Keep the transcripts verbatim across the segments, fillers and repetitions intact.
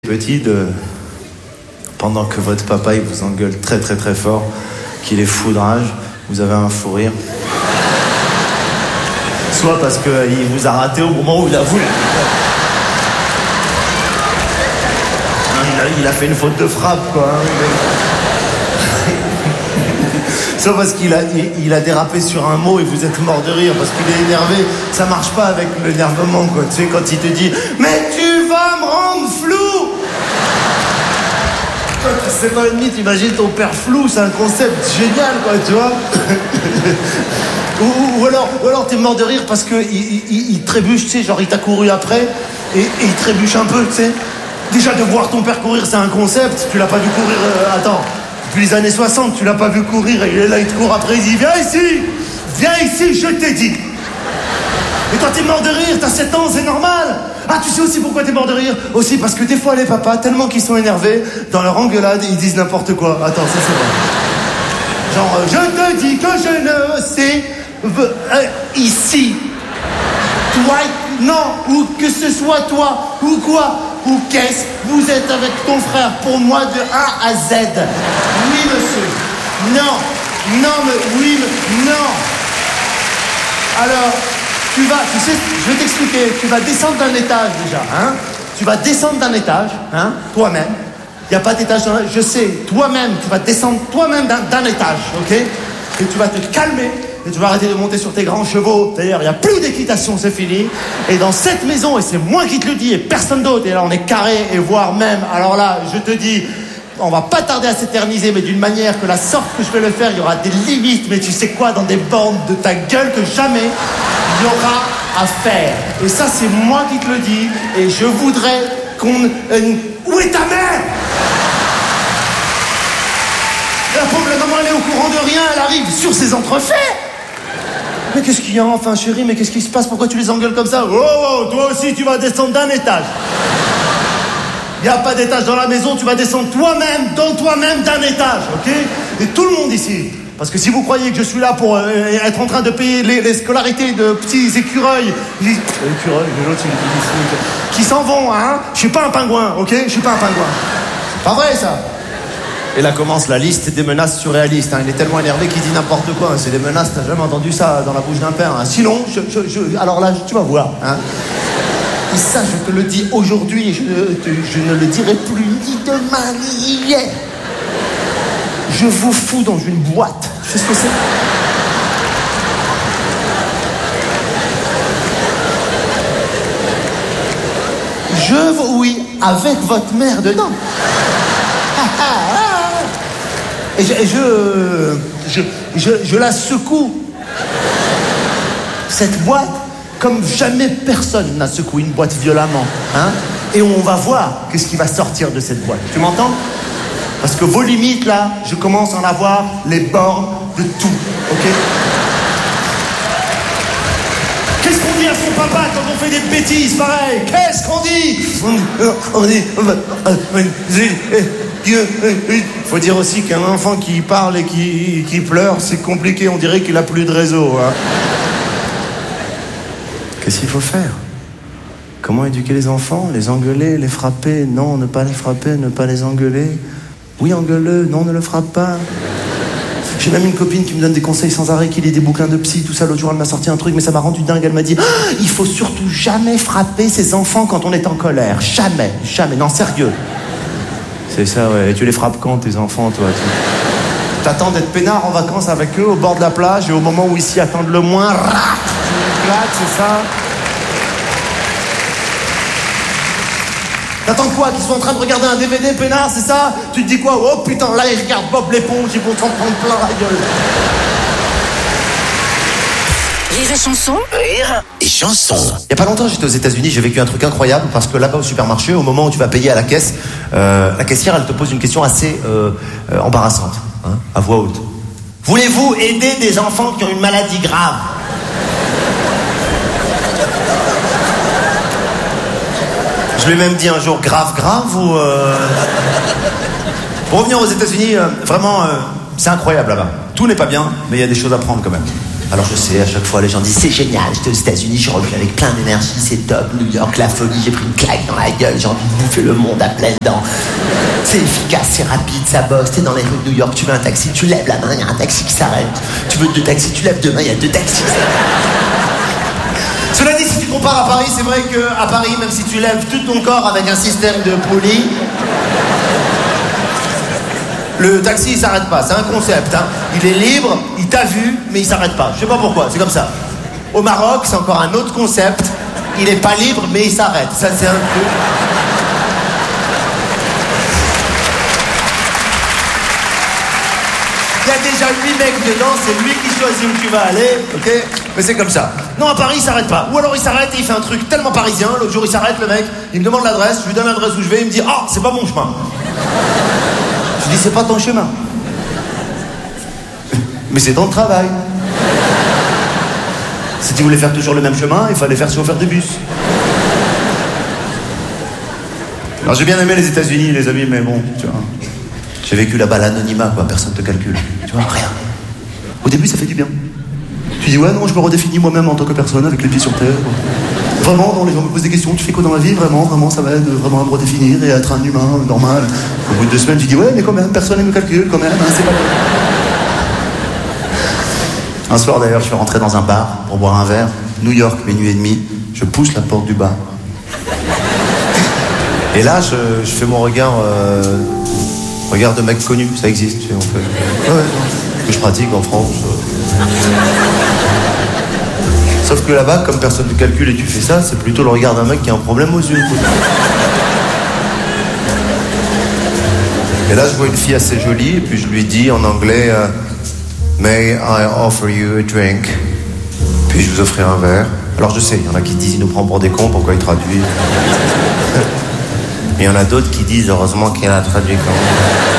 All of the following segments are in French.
Petit, de... pendant que votre papa il vous engueule très très très fort, qu'il est foudrage, vous avez un fou rire. Soit parce qu'il vous a raté au moment où il a voulu. Il a, il a fait une faute de frappe, quoi. Soit parce qu'il a, il, il a dérapé sur un mot et vous êtes mort de rire parce qu'il est énervé. Ça marche pas avec l'énervement, quoi. Tu sais, quand il te dit « Mais tu vas me rendre flou !» Quand tu sais pas et demi, t'imagines ton père flou, c'est un concept génial, quoi, tu vois. ou, ou alors, ou alors t'es mort de rire parce que il, il, il trébuche, tu sais, genre il t'a couru après et, et il trébuche un peu, tu sais. Déjà de voir ton père courir, c'est un concept. Tu l'as pas vu courir. Euh, attends, depuis les années soixante, tu l'as pas vu courir et il est là, il te court après, il dit viens ici, viens ici, je t'ai dit. Et toi t'es mort de rire, t'as sept ans, c'est normal. Ah, tu sais aussi pourquoi t'es mort de rire? Aussi parce que des fois les papas, tellement qu'ils sont énervés, dans leur engueulade, ils disent n'importe quoi. Attends, ça c'est bon. Genre, euh, je te dis que je ne sais... Euh, ici. Toi, non. Ou que ce soit toi. Ou quoi. Ou qu'est-ce. Vous êtes avec ton frère pour moi de A à Z. Oui, monsieur. Non. Non, mais oui, mais non. Alors... Tu vas, tu sais, je vais t'expliquer. Tu vas descendre d'un étage déjà, hein. Tu vas descendre d'un étage, hein, toi-même. Il n'y a pas d'étage dans la... Je sais, toi-même, tu vas descendre toi-même d'un, d'un étage, ok. Et tu vas te calmer et tu vas arrêter de monter sur tes grands chevaux. D'ailleurs, il n'y a plus d'équitation, c'est fini. Et dans cette maison, et c'est moi qui te le dis et personne d'autre, et là on est carré et voire même, alors là, je te dis... On va pas tarder à s'éterniser, mais d'une manière que la sorte que je vais le faire, il y aura des limites, mais tu sais quoi, dans des bornes de ta gueule que jamais il y aura à faire. Et ça, c'est moi qui te le dis, et je voudrais qu'on... Euh, où est ta mère? La pauvre la maman, elle est au courant de rien, elle arrive sur ses entrefaits. Mais qu'est-ce qu'il y a enfin, chérie, mais qu'est-ce qui se passe? Pourquoi tu les engueules comme ça? Oh, oh, toi aussi, tu vas descendre d'un étage. Il n'y a pas d'étage dans la maison, tu vas descendre toi-même, dans toi-même d'un étage, ok? Et tout le monde ici. Parce que si vous croyez que je suis là pour euh, être en train de payer les, les scolarités de petits écureuils, les, écureuils, l'autre, qui s'en vont, hein? Je suis pas un pingouin, ok? Je suis pas un pingouin. C'est pas vrai, ça. Et là commence la liste des menaces surréalistes. Hein. Il est tellement énervé qu'il dit n'importe quoi. Hein. C'est des menaces, t'as jamais entendu ça dans la bouche d'un père. Hein. Sinon, je, je, je, alors là, tu vas voir, hein? Et ça, je te le dis aujourd'hui, et je, je ne le dirai plus ni demain ni hier. Je vous fous dans une boîte. Tu sais ce que c'est? Je vous... Oui, avec votre mère dedans. Et je... Et je, je, je, je la secoue. Cette boîte... Comme jamais personne n'a secoué une boîte violemment, hein. Et on va voir qu'est-ce qui va sortir de cette boîte. Tu m'entends? Parce que vos limites, là, je commence à en avoir les bornes de tout, ok? Qu'est-ce qu'on dit à son papa quand on fait des bêtises, pareil? Qu'est-ce qu'on dit? On dit... Il faut dire aussi qu'un enfant qui parle et qui, qui pleure, c'est compliqué. On dirait qu'il a plus de réseau, hein. Qu'est-ce qu'il faut faire? Comment éduquer les enfants? Les engueuler, les frapper? Non, ne pas les frapper, ne pas les engueuler. Oui, engueule-le, non, ne le frappe pas. J'ai même une copine qui me donne des conseils sans arrêt, qui lit des bouquins de psy, tout ça. L'autre jour, elle m'a sorti un truc, mais ça m'a rendu dingue. Elle m'a dit, ah, il faut surtout jamais frapper ses enfants quand on est en colère. Jamais, jamais, non, sérieux. C'est ça, ouais. Et tu les frappes quand, tes enfants, toi? Tu... T'attends d'être peinard en vacances avec eux, au bord de la plage, et au moment où ils s'y attendent le moins, rah, c'est ça. T'attends quoi? Qu'ils soient en train de regarder un D V D peinard, c'est ça? Tu te dis quoi? Oh putain, là ils regardent Bob l'éponge, ils vont s'en prendre plein la gueule. Rire et chanson. Rire et chanson. Il y a pas longtemps, j'étais aux États-Unis, j'ai vécu un truc incroyable parce que là-bas au supermarché, au moment où tu vas payer à la caisse, euh, la caissière elle te pose une question assez euh, euh, embarrassante, hein, à voix haute. Voulez-vous aider des enfants qui ont une maladie grave? Je lui ai même dit un jour grave grave ou... Euh... Pour revenir aux États-Unis, euh, vraiment, euh, c'est incroyable là-bas. Tout n'est pas bien, mais il y a des choses à prendre quand même. Alors je sais, à chaque fois les gens disent c'est génial, j'étais aux États-Unis, je reviens avec plein d'énergie, c'est top, New York, la folie, j'ai pris une claque dans la gueule, j'ai envie de bouffer le monde à pleines dents. C'est efficace, c'est rapide, ça bosse, t'es dans les rues de New York, tu veux un taxi, tu lèves la main, il y a un taxi qui s'arrête. Tu veux deux taxis, tu lèves deux mains, il y a deux taxis qui s'arrêtent. Cela dit, si tu compares à Paris, c'est vrai qu'à Paris, même si tu lèves tout ton corps avec un système de poulies, le taxi, il s'arrête pas. C'est un concept, hein. Il est libre, il t'a vu, mais il s'arrête pas. Je sais pas pourquoi, c'est comme ça. Au Maroc, c'est encore un autre concept. Il est pas libre, mais il s'arrête. Ça, c'est un truc. Il y a déjà huit mecs dedans, c'est lui qui choisit où tu vas aller, ok? Mais c'est comme ça. Non, à Paris, il s'arrête pas. Ou alors il s'arrête et il fait un truc tellement parisien. L'autre jour, il s'arrête, le mec, il me demande l'adresse, je lui donne l'adresse où je vais, il me dit « Ah, c'est pas mon chemin !» Je dis, c'est pas ton chemin. Mais c'est ton travail. Si tu voulais faire toujours le même chemin, il fallait faire chauffeur de bus. Alors j'ai bien aimé les États-Unis, les amis, mais bon, tu vois. J'ai vécu là-bas l'anonymat, quoi, personne te calcule. Tu vois, rien. Au début, ça fait du bien. Tu dis, ouais, non, je me redéfinis moi-même en tant que personne, avec les pieds sur terre. Vraiment, non, les gens me posent des questions, tu fais quoi dans la vie? Vraiment, vraiment, ça va être vraiment à me redéfinir et à être un humain normal. Au bout de deux semaines, tu dis, ouais, mais quand même, personne ne me calcule, quand même, hein, c'est pas... Un soir, d'ailleurs, je suis rentré dans un bar pour boire un verre. New York, minuit et demi. Je pousse la porte du bar. Et là, je, je fais mon regard... Euh, regard de mec connu, ça existe, tu sais, on fait... Ouais, ouais, que je pratique en France. Sauf que là-bas, comme personne ne calcule et tu fais ça, c'est plutôt le regard d'un mec qui a un problème aux yeux. Et là, je vois une fille assez jolie, et puis je lui dis en anglais euh, « May I offer you a drink ?» Puis je vous offrirai un verre. Alors je sais, il y en a qui disent « Il nous prend pour des cons, pourquoi il traduit ?» Mais il y en a d'autres qui disent « Heureusement qu'il a traduit quand même. »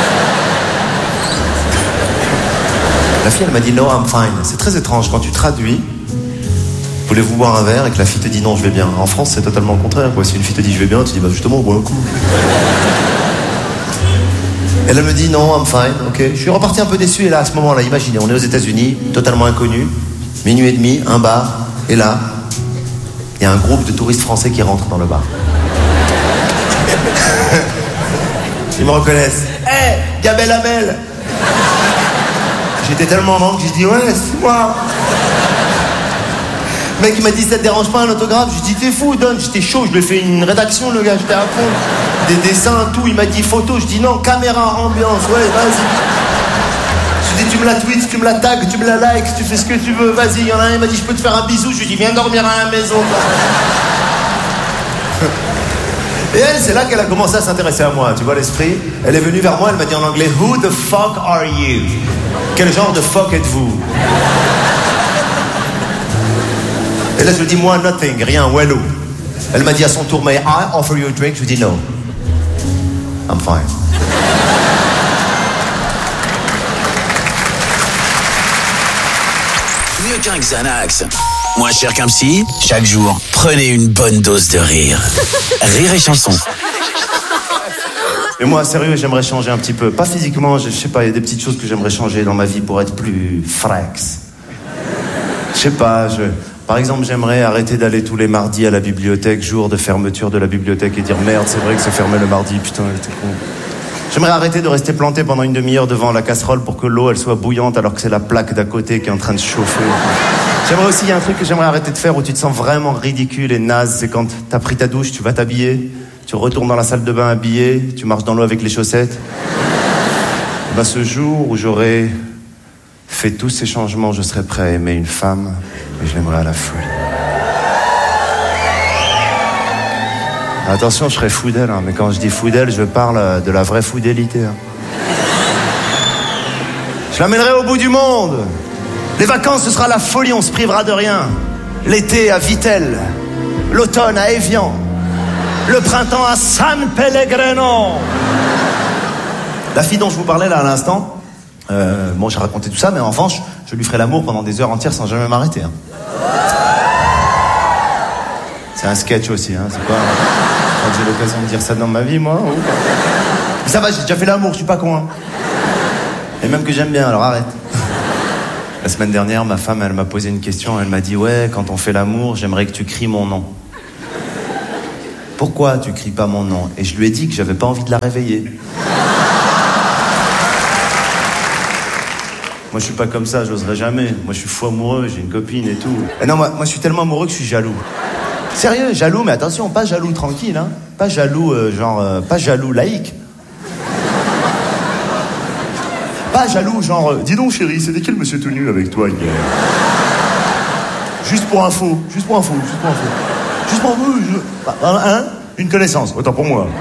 La fille, elle m'a dit « No, I'm fine ». C'est très étrange, quand tu traduis, voulez-vous boire un verre et que la fille te dit non, je vais bien. En France, c'est totalement le contraire, quoi. Si une fille te dit je vais bien, tu dis bah justement, bois un coup. Elle me dit non, I'm fine, ok. Je suis reparti un peu déçu et là, à ce moment-là, imaginez, on est aux États-Unis, totalement inconnu, minuit et demi, un bar, et là, il y a un groupe de touristes français qui rentrent dans le bar. Ils me reconnaissent. Hé, hey, Gabel Amel. J'étais tellement en manque, j'ai dit ouais, c'est moi. Le mec il m'a dit ça te dérange pas un autographe? Je lui ai dit t'es fou donne, j'étais chaud, je lui ai fait une rédaction le gars, j'étais à fond. Des dessins, tout, il m'a dit photo, je dis non, caméra, ambiance, ouais vas-y. Je lui ai dit tu me la tweets, tu me la tags, tu me la likes, tu fais ce que tu veux, vas-y. Il y en a un, il m'a dit je peux te faire un bisou, je lui ai dit viens dormir à la maison. Et elle, c'est là qu'elle a commencé à s'intéresser à moi, tu vois l'esprit. Elle est venue vers moi, elle m'a dit en anglais who the fuck are you? Quel genre de fuck êtes-vous? Et là, je lui dis, moi, nothing, rien, wello. Elle m'a dit à son tour, may I offer you a drink? Je lui dis, no. I'm fine. Mieux qu'un Xanax. Moins cher qu'un psy, chaque jour, prenez une bonne dose de rire. Rire et chanson. Mais moi, sérieux, j'aimerais changer un petit peu. Pas physiquement, je, je sais pas, il y a des petites choses que j'aimerais changer dans ma vie pour être plus frax. Je sais pas, je... Par exemple, j'aimerais arrêter d'aller tous les mardis à la bibliothèque, jour de fermeture de la bibliothèque, et dire merde, c'est vrai que c'est fermé le mardi, putain, c'était con. J'aimerais arrêter de rester planté pendant une demi-heure devant la casserole pour que l'eau, elle soit bouillante alors que c'est la plaque d'à côté qui est en train de chauffer. J'aimerais aussi, il y a un truc que j'aimerais arrêter de faire où tu te sens vraiment ridicule et naze, c'est quand t'as pris ta douche, tu vas t'habiller, tu retournes dans la salle de bain habillé, tu marches dans l'eau avec les chaussettes. Et ben, ce jour où j'aurai fait tous ces changements, je serai prêt à aimer une femme et je l'aimerai à la folie. Attention, je serai fou d'elle, hein, mais quand je dis fou d'elle, je parle de la vraie fidélité. Hein. Je l'amènerai au bout du monde. Les vacances, ce sera la folie, on se privera de rien. L'été à Vittel, l'automne à Évian, le printemps à San Pellegrino. La fille dont je vous parlais là à l'instant, euh, bon, j'ai raconté tout ça, mais en revanche, je lui ferai l'amour pendant des heures entières sans jamais m'arrêter. Hein. C'est un sketch aussi, hein, c'est quoi hein. J'ai l'occasion de dire ça dans ma vie, moi. Ou... Ça va, j'ai déjà fait l'amour, je suis pas con. Hein. Et même que j'aime bien, alors arrête. La semaine dernière, ma femme, elle m'a posé une question. Elle m'a dit, ouais, quand on fait l'amour, j'aimerais que tu cries mon nom. Pourquoi tu cries pas mon nom? Et je lui ai dit que j'avais pas envie de la réveiller. Moi, je suis pas comme ça, j'oserais jamais. Moi, je suis fou amoureux, j'ai une copine et tout. Et non, moi, moi, je suis tellement amoureux que je suis jaloux. Sérieux, jaloux, mais attention, pas jaloux tranquille, hein. Pas jaloux, euh, genre, euh, pas jaloux laïque. Pas jaloux, genre, euh, dis donc, chérie, c'était quel monsieur tout nu avec toi hier? Juste pour info, juste pour info, juste pour info. Juste pour vous, je... hein? Une connaissance, autant pour moi.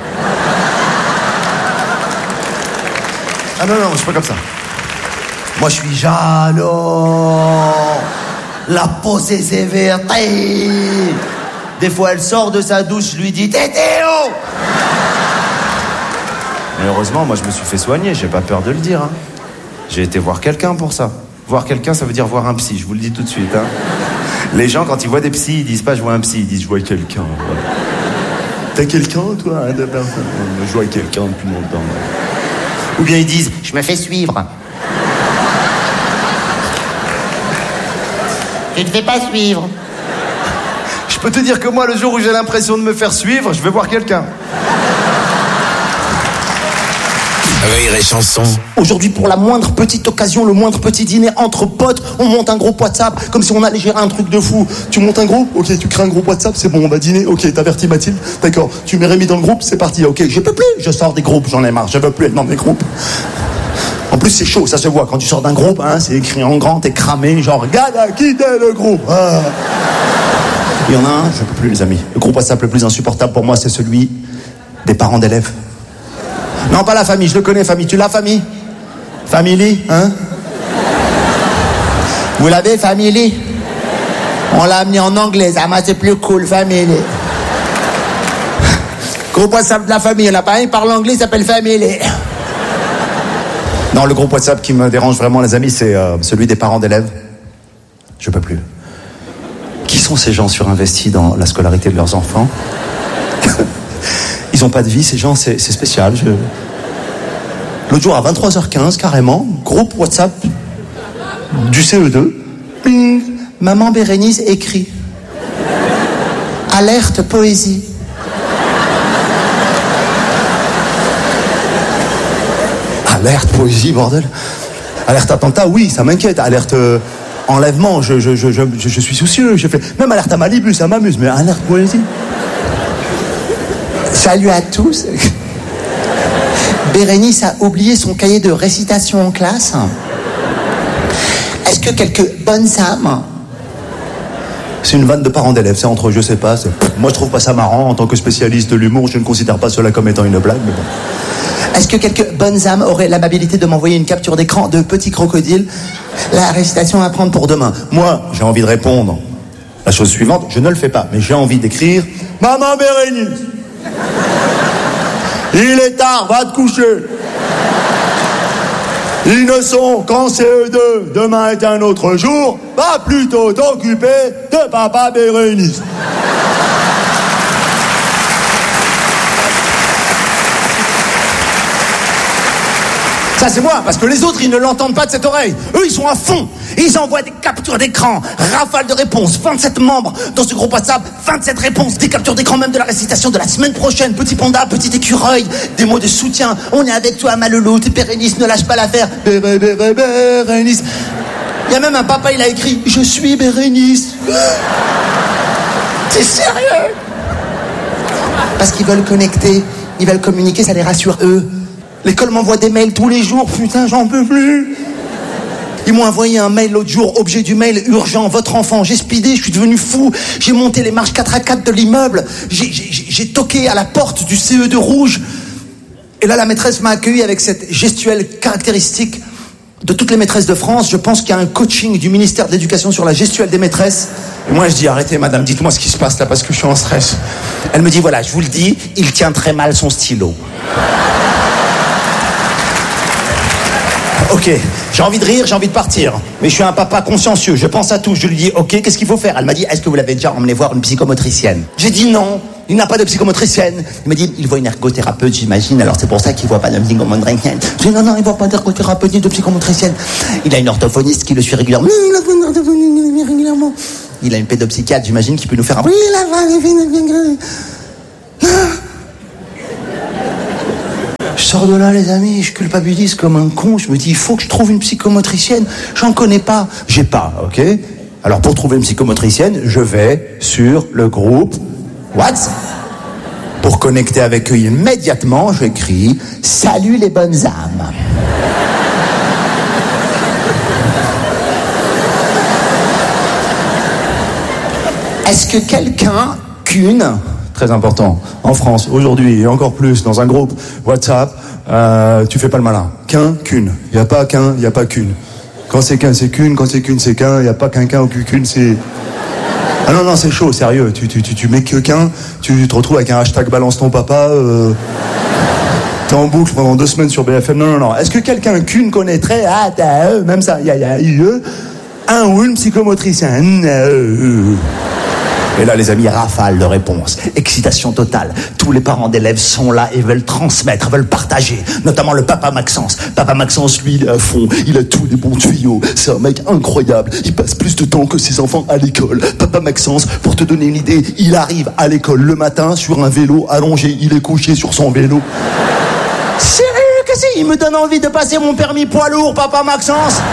Ah non, non, je suis pas comme ça. Moi, je suis jaloux. La pose est sévère. Des fois, elle sort de sa douche, je lui dis « Tétéo !» Mais heureusement, moi, je me suis fait soigner, j'ai pas peur de le dire. Hein. J'ai été voir quelqu'un pour ça. Voir quelqu'un, ça veut dire voir un psy, je vous le dis tout de suite. Hein. Les gens, quand ils voient des psys, ils disent pas « je vois un psy », ils disent « je vois quelqu'un ». T'as quelqu'un, toi, hein, de personne? Je vois quelqu'un depuis longtemps. Ou bien ils disent « je me fais suivre ». Je ne fais pas suivre. Je peux te dire que moi, le jour où j'ai l'impression de me faire suivre, je vais voir quelqu'un. Rire et chanson. Aujourd'hui, pour la moindre petite occasion, le moindre petit dîner entre potes, on monte un groupe WhatsApp, comme si on allait gérer un truc de fou. Tu montes un groupe, ok, tu crées un groupe WhatsApp, c'est bon, on va dîner, ok, t'avertis Mathilde, d'accord, tu mets Rémi dans le groupe, c'est parti, ok, je peux plus, je sors des groupes, j'en ai marre, je veux plus être dans des groupes. En plus, c'est chaud, ça se voit, quand tu sors d'un groupe, hein, c'est écrit en grand, t'es cramé, genre, regarde à quitter le groupe. Ah. Il y en a un, je peux plus, les amis. Le groupe WhatsApp le plus insupportable pour moi, c'est celui des parents d'élèves. Non, pas la famille, je le connais, famille. Tu l'as, famille? Family, hein? Vous l'avez, family? On l'a amené en anglais, ça m'a c'est plus cool, family. Groupe WhatsApp de la famille, il n'y en a pas un, il parle anglais, il s'appelle family. Non, le groupe WhatsApp qui me dérange vraiment, les amis, c'est euh, celui des parents d'élèves. Je peux plus. Qui sont ces gens surinvestis dans la scolarité de leurs enfants? Ils n'ont pas de vie, ces gens, c'est, c'est spécial. Je... L'autre jour, à vingt-trois heures quinze, carrément, groupe WhatsApp du C E deux. Ping, maman Bérénice écrit. Alerte poésie. Alerte poésie, bordel. Alerte attentat, oui, ça m'inquiète. Alerte euh, enlèvement, je, je, je, je, je suis soucieux. Je fais... Même alerte à Malibu, ça m'amuse, mais alerte poésie. Salut à tous. Bérénice a oublié son cahier de récitation en classe. Est-ce que quelques bonnes âmes? C'est une vanne de parents d'élèves, c'est entre eux, je sais pas. C'est... Moi, je trouve pas ça marrant. En tant que spécialiste de l'humour, je ne considère pas cela comme étant une blague, mais bon. Est-ce que quelques bonnes âmes auraient l'amabilité de m'envoyer une capture d'écran de Petit Crocodile? La récitation à prendre pour demain. Moi, j'ai envie de répondre. La chose suivante, je ne le fais pas, mais j'ai envie d'écrire « Maman Bérénice, il est tard, va te coucher. Ils ne sont qu'en C E deux, demain est un autre jour, va plutôt t'occuper de papa Bérénice. » Ça, c'est moi, parce que les autres, ils ne l'entendent pas de cette oreille. Eux, ils sont à fond. Ils envoient des captures d'écran, rafale de réponses, vingt-sept membres dans ce groupe WhatsApp, vingt-sept réponses, des captures d'écran même de la récitation de la semaine prochaine. Petit panda, petit écureuil, des mots de soutien. On est avec toi, Maloulou, Bérénice, ne lâche pas l'affaire. Bé, bé, bé, bé, Bérénice. Il y a même un papa, il a écrit « Je suis Bérénice ». T'es sérieux? Parce qu'ils veulent connecter, ils veulent communiquer, ça les rassure eux. L'école m'envoie des mails tous les jours, putain, j'en peux plus. Ils m'ont envoyé un mail l'autre jour, objet du mail, urgent, votre enfant. J'ai speedé, je suis devenu fou. J'ai monté les marches quatre à quatre de l'immeuble. J'ai, j'ai, j'ai toqué à la porte du C E deux rouge. Et là, la maîtresse m'a accueilli avec cette gestuelle caractéristique de toutes les maîtresses de France. Je pense qu'il y a un coaching du ministère de l'Éducation sur la gestuelle des maîtresses. Et moi, je dis, arrêtez, madame, dites-moi ce qui se passe là, parce que je suis en stress. Elle me dit, voilà, je vous le dis, il tient très mal son stylo. Ok, j'ai envie de rire, j'ai envie de partir. Mais je suis un papa consciencieux, je pense à tout. Je lui dis, ok, qu'est-ce qu'il faut faire? Elle m'a dit, est-ce que vous l'avez déjà emmené voir une psychomotricienne? J'ai dit non, il n'a pas de psychomotricienne. Il m'a dit, il voit une ergothérapeute, j'imagine, alors c'est pour ça qu'il voit pas de psychomotricienne. J'ai dit, non, non, il voit pas d'ergothérapeute ni de psychomotricienne. Il a une orthophoniste qui le suit régulièrement. Il a une orthophoniste régulièrement. Il a une pédopsychiatre, j'imagine, qui peut nous faire un... Je sors de là, les amis, je culpabilise comme un con. Je me dis, il faut que je trouve une psychomotricienne. J'en connais pas. J'ai pas, ok? Alors, pour trouver une psychomotricienne, je vais sur le groupe WhatsApp. Pour connecter avec eux immédiatement, j'écris « Salut les bonnes âmes ». Est-ce que quelqu'un, qu'une... Très important, en France, aujourd'hui, et encore plus, dans un groupe WhatsApp, euh, tu fais pas le malin. Qu'un, qu'une. Il n'y a pas qu'un, il n'y a pas qu'une. Quand c'est qu'un, c'est qu'une. Quand c'est qu'une, c'est qu'un. Il n'y a pas qu'un, qu'un ou qu'une, c'est... Ah non, non, c'est chaud, sérieux. Tu, tu, tu, tu mets que qu'un, tu te retrouves avec un hashtag balance ton papa, euh... t'es en boucle pendant deux semaines sur B F M. Non, non, non. Est-ce que quelqu'un qu'une connaîtrait, ah, t'as, euh, même ça, il y a, y a, y a, un ou une psychomotricienne, euh, Et là, les amis, rafale de réponses. Excitation totale. Tous les parents d'élèves sont là et veulent transmettre, veulent partager. Notamment le papa Maxence. Papa Maxence, lui, il est à fond. Il a tous les bons tuyaux. C'est un mec incroyable. Il passe plus de temps que ses enfants à l'école. Papa Maxence, pour te donner une idée, il arrive à l'école le matin sur un vélo allongé. Il est couché sur son vélo. Sérieux, qu'est-ce qu'il me donne envie de passer mon permis poids lourd, papa Maxence?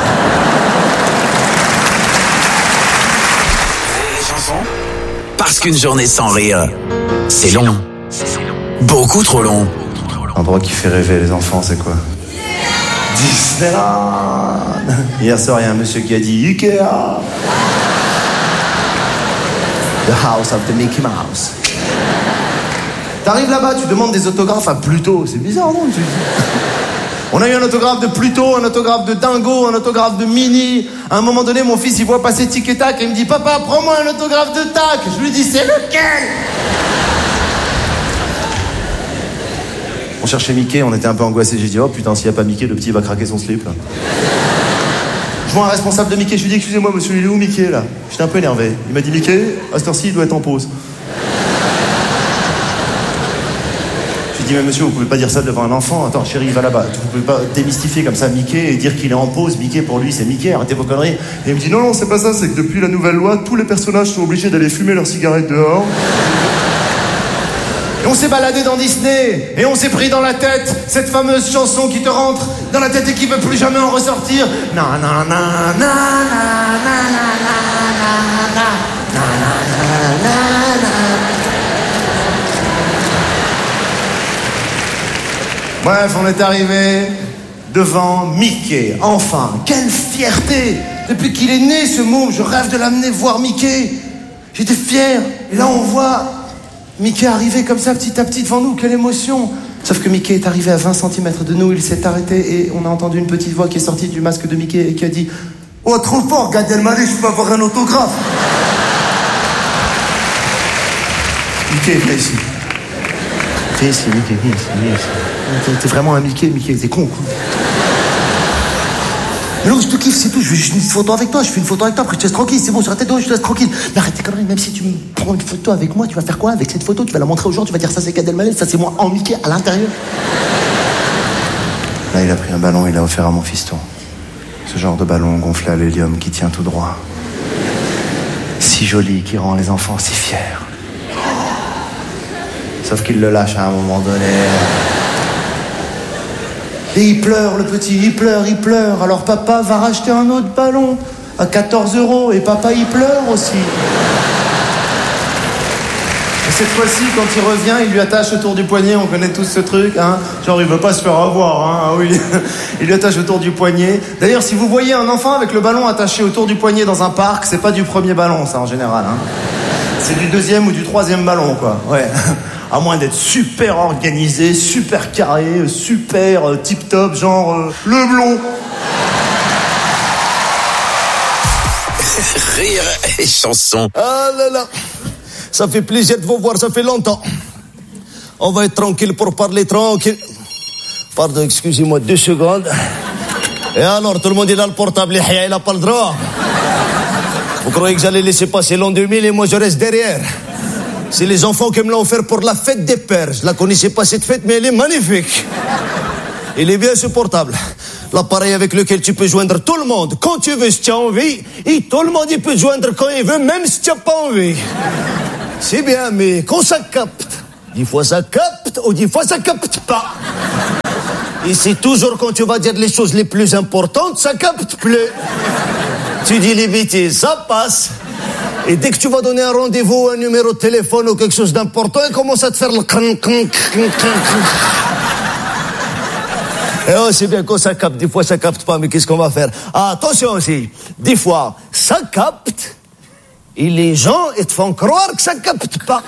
Parce qu'une journée sans rire, c'est long. Beaucoup trop long. L'endroit qui fait rêver les enfants, c'est quoi? Disneyland. Hier soir, il y a un monsieur qui a dit Ikea. The house of the Mickey Mouse. T'arrives là-bas, tu demandes des autographes à Pluto. C'est bizarre, non? On a eu un autographe de Pluto, un autographe de Dingo, un autographe de Minnie. À un moment donné, mon fils, il voit passer Tic et Tac et il me dit « Papa, prends-moi un autographe de Tac !» Je lui dis « C'est lequel ?» On cherchait Mickey, on était un peu angoissés. J'ai dit « Oh putain, s'il n'y a pas Mickey, le petit va craquer son slip. » là. Je vois un responsable de Mickey, je lui dis « Excusez-moi, monsieur, il est où Mickey, là ?» J'étais un peu énervé. Il m'a dit « Mickey, à cette heure-ci, il doit être en pause. » Je dis mais monsieur, vous pouvez pas dire ça devant un enfant. Attends, chérie, il va là-bas. Vous pouvez pas démystifier comme ça Mickey et dire qu'il est en pause. Mickey, pour lui, c'est Mickey. Arrêtez vos conneries. Et il me dit non, non, c'est pas ça. C'est que depuis la nouvelle loi, tous les personnages sont obligés d'aller fumer leurs cigarettes dehors. Et on s'est baladé dans Disney et on s'est pris dans la tête cette fameuse chanson qui te rentre dans la tête et qui veut plus jamais en ressortir. Na na na na na na na na na na na na. Bref, on est arrivé devant Mickey. Enfin, quelle fierté! Depuis qu'il est né, ce môme, je rêve de l'amener voir Mickey. J'étais fier. Et là, on voit Mickey arriver comme ça, petit à petit, devant nous. Quelle émotion! Sauf que Mickey est arrivé à vingt centimètres de nous. Il s'est arrêté et on a entendu une petite voix qui est sortie du masque de Mickey et qui a dit « Oh, trop fort, Gad Elmaleh, je peux avoir un autographe !» Mickey, viens ici. Viens ici, Mickey, viens ici, viens ici. T'es vraiment un Mickey, Mickey, t'es con, quoi. Mais non, je te kiffe, c'est tout. Je fais une photo avec toi, je fais une photo avec toi, après je te laisse tranquille, c'est bon, sur la tête de haut, je te laisse tranquille. Mais arrête tes conneries, même si tu me prends une photo avec moi, tu vas faire quoi avec cette photo? Tu vas la montrer aux gens, tu vas dire ça c'est Gad Elmaleh, ça c'est moi en Mickey à l'intérieur. Là, il a pris un ballon, il l'a offert à mon fiston. Ce genre de ballon gonflé à l'hélium qui tient tout droit. Si joli, qui rend les enfants si fiers. Sauf qu'il le lâche à un moment donné. Et il pleure, le petit, il pleure, il pleure. Alors papa va racheter un autre ballon à quatorze euros. Et papa, il pleure aussi. Et cette fois-ci, quand il revient, il lui attache autour du poignet. On connaît tous ce truc, hein. Genre, il veut pas se faire avoir, hein. Ah oui. Il lui attache autour du poignet. D'ailleurs, si vous voyez un enfant avec le ballon attaché autour du poignet dans un parc, c'est pas du premier ballon, ça, en général, hein. C'est du deuxième ou du troisième ballon, quoi. Ouais. À moins d'être super organisé, super carré, super euh, tip-top, genre euh, le blond. Rire et chanson. Ah là là, ça fait plaisir de vous voir, ça fait longtemps. On va être tranquille pour parler tranquille. Pardon, excusez-moi deux secondes. Et alors, tout le monde il a le portable, Yahya, il n'a pas le droit. Vous croyez que j'allais laisser passer l'an deux mille et moi je reste derrière? C'est les enfants qui me l'ont offert pour la fête des pères. Je la connaissais pas cette fête, mais elle est magnifique. Il est bien ce portable. L'appareil avec lequel tu peux joindre tout le monde quand tu veux, si tu as envie. Et tout le monde il peut joindre quand il veut, même si tu n'as pas envie. C'est bien, mais quand ça capte, dix fois ça capte ou dix fois ça capte pas. Et c'est toujours quand tu vas dire les choses les plus importantes, ça capte plus. Tu dis les bêtises, ça passe. Et dès que tu vas donner un rendez-vous, un numéro de téléphone ou quelque chose d'important, il commence à te faire le crin, crin, crin, crin. Et oh, c'est bien quand ça capte, des fois ça capte pas, mais qu'est-ce qu'on va faire? Ah, attention aussi, des fois ça capte, et les gens, ils te font croire que ça capte pas.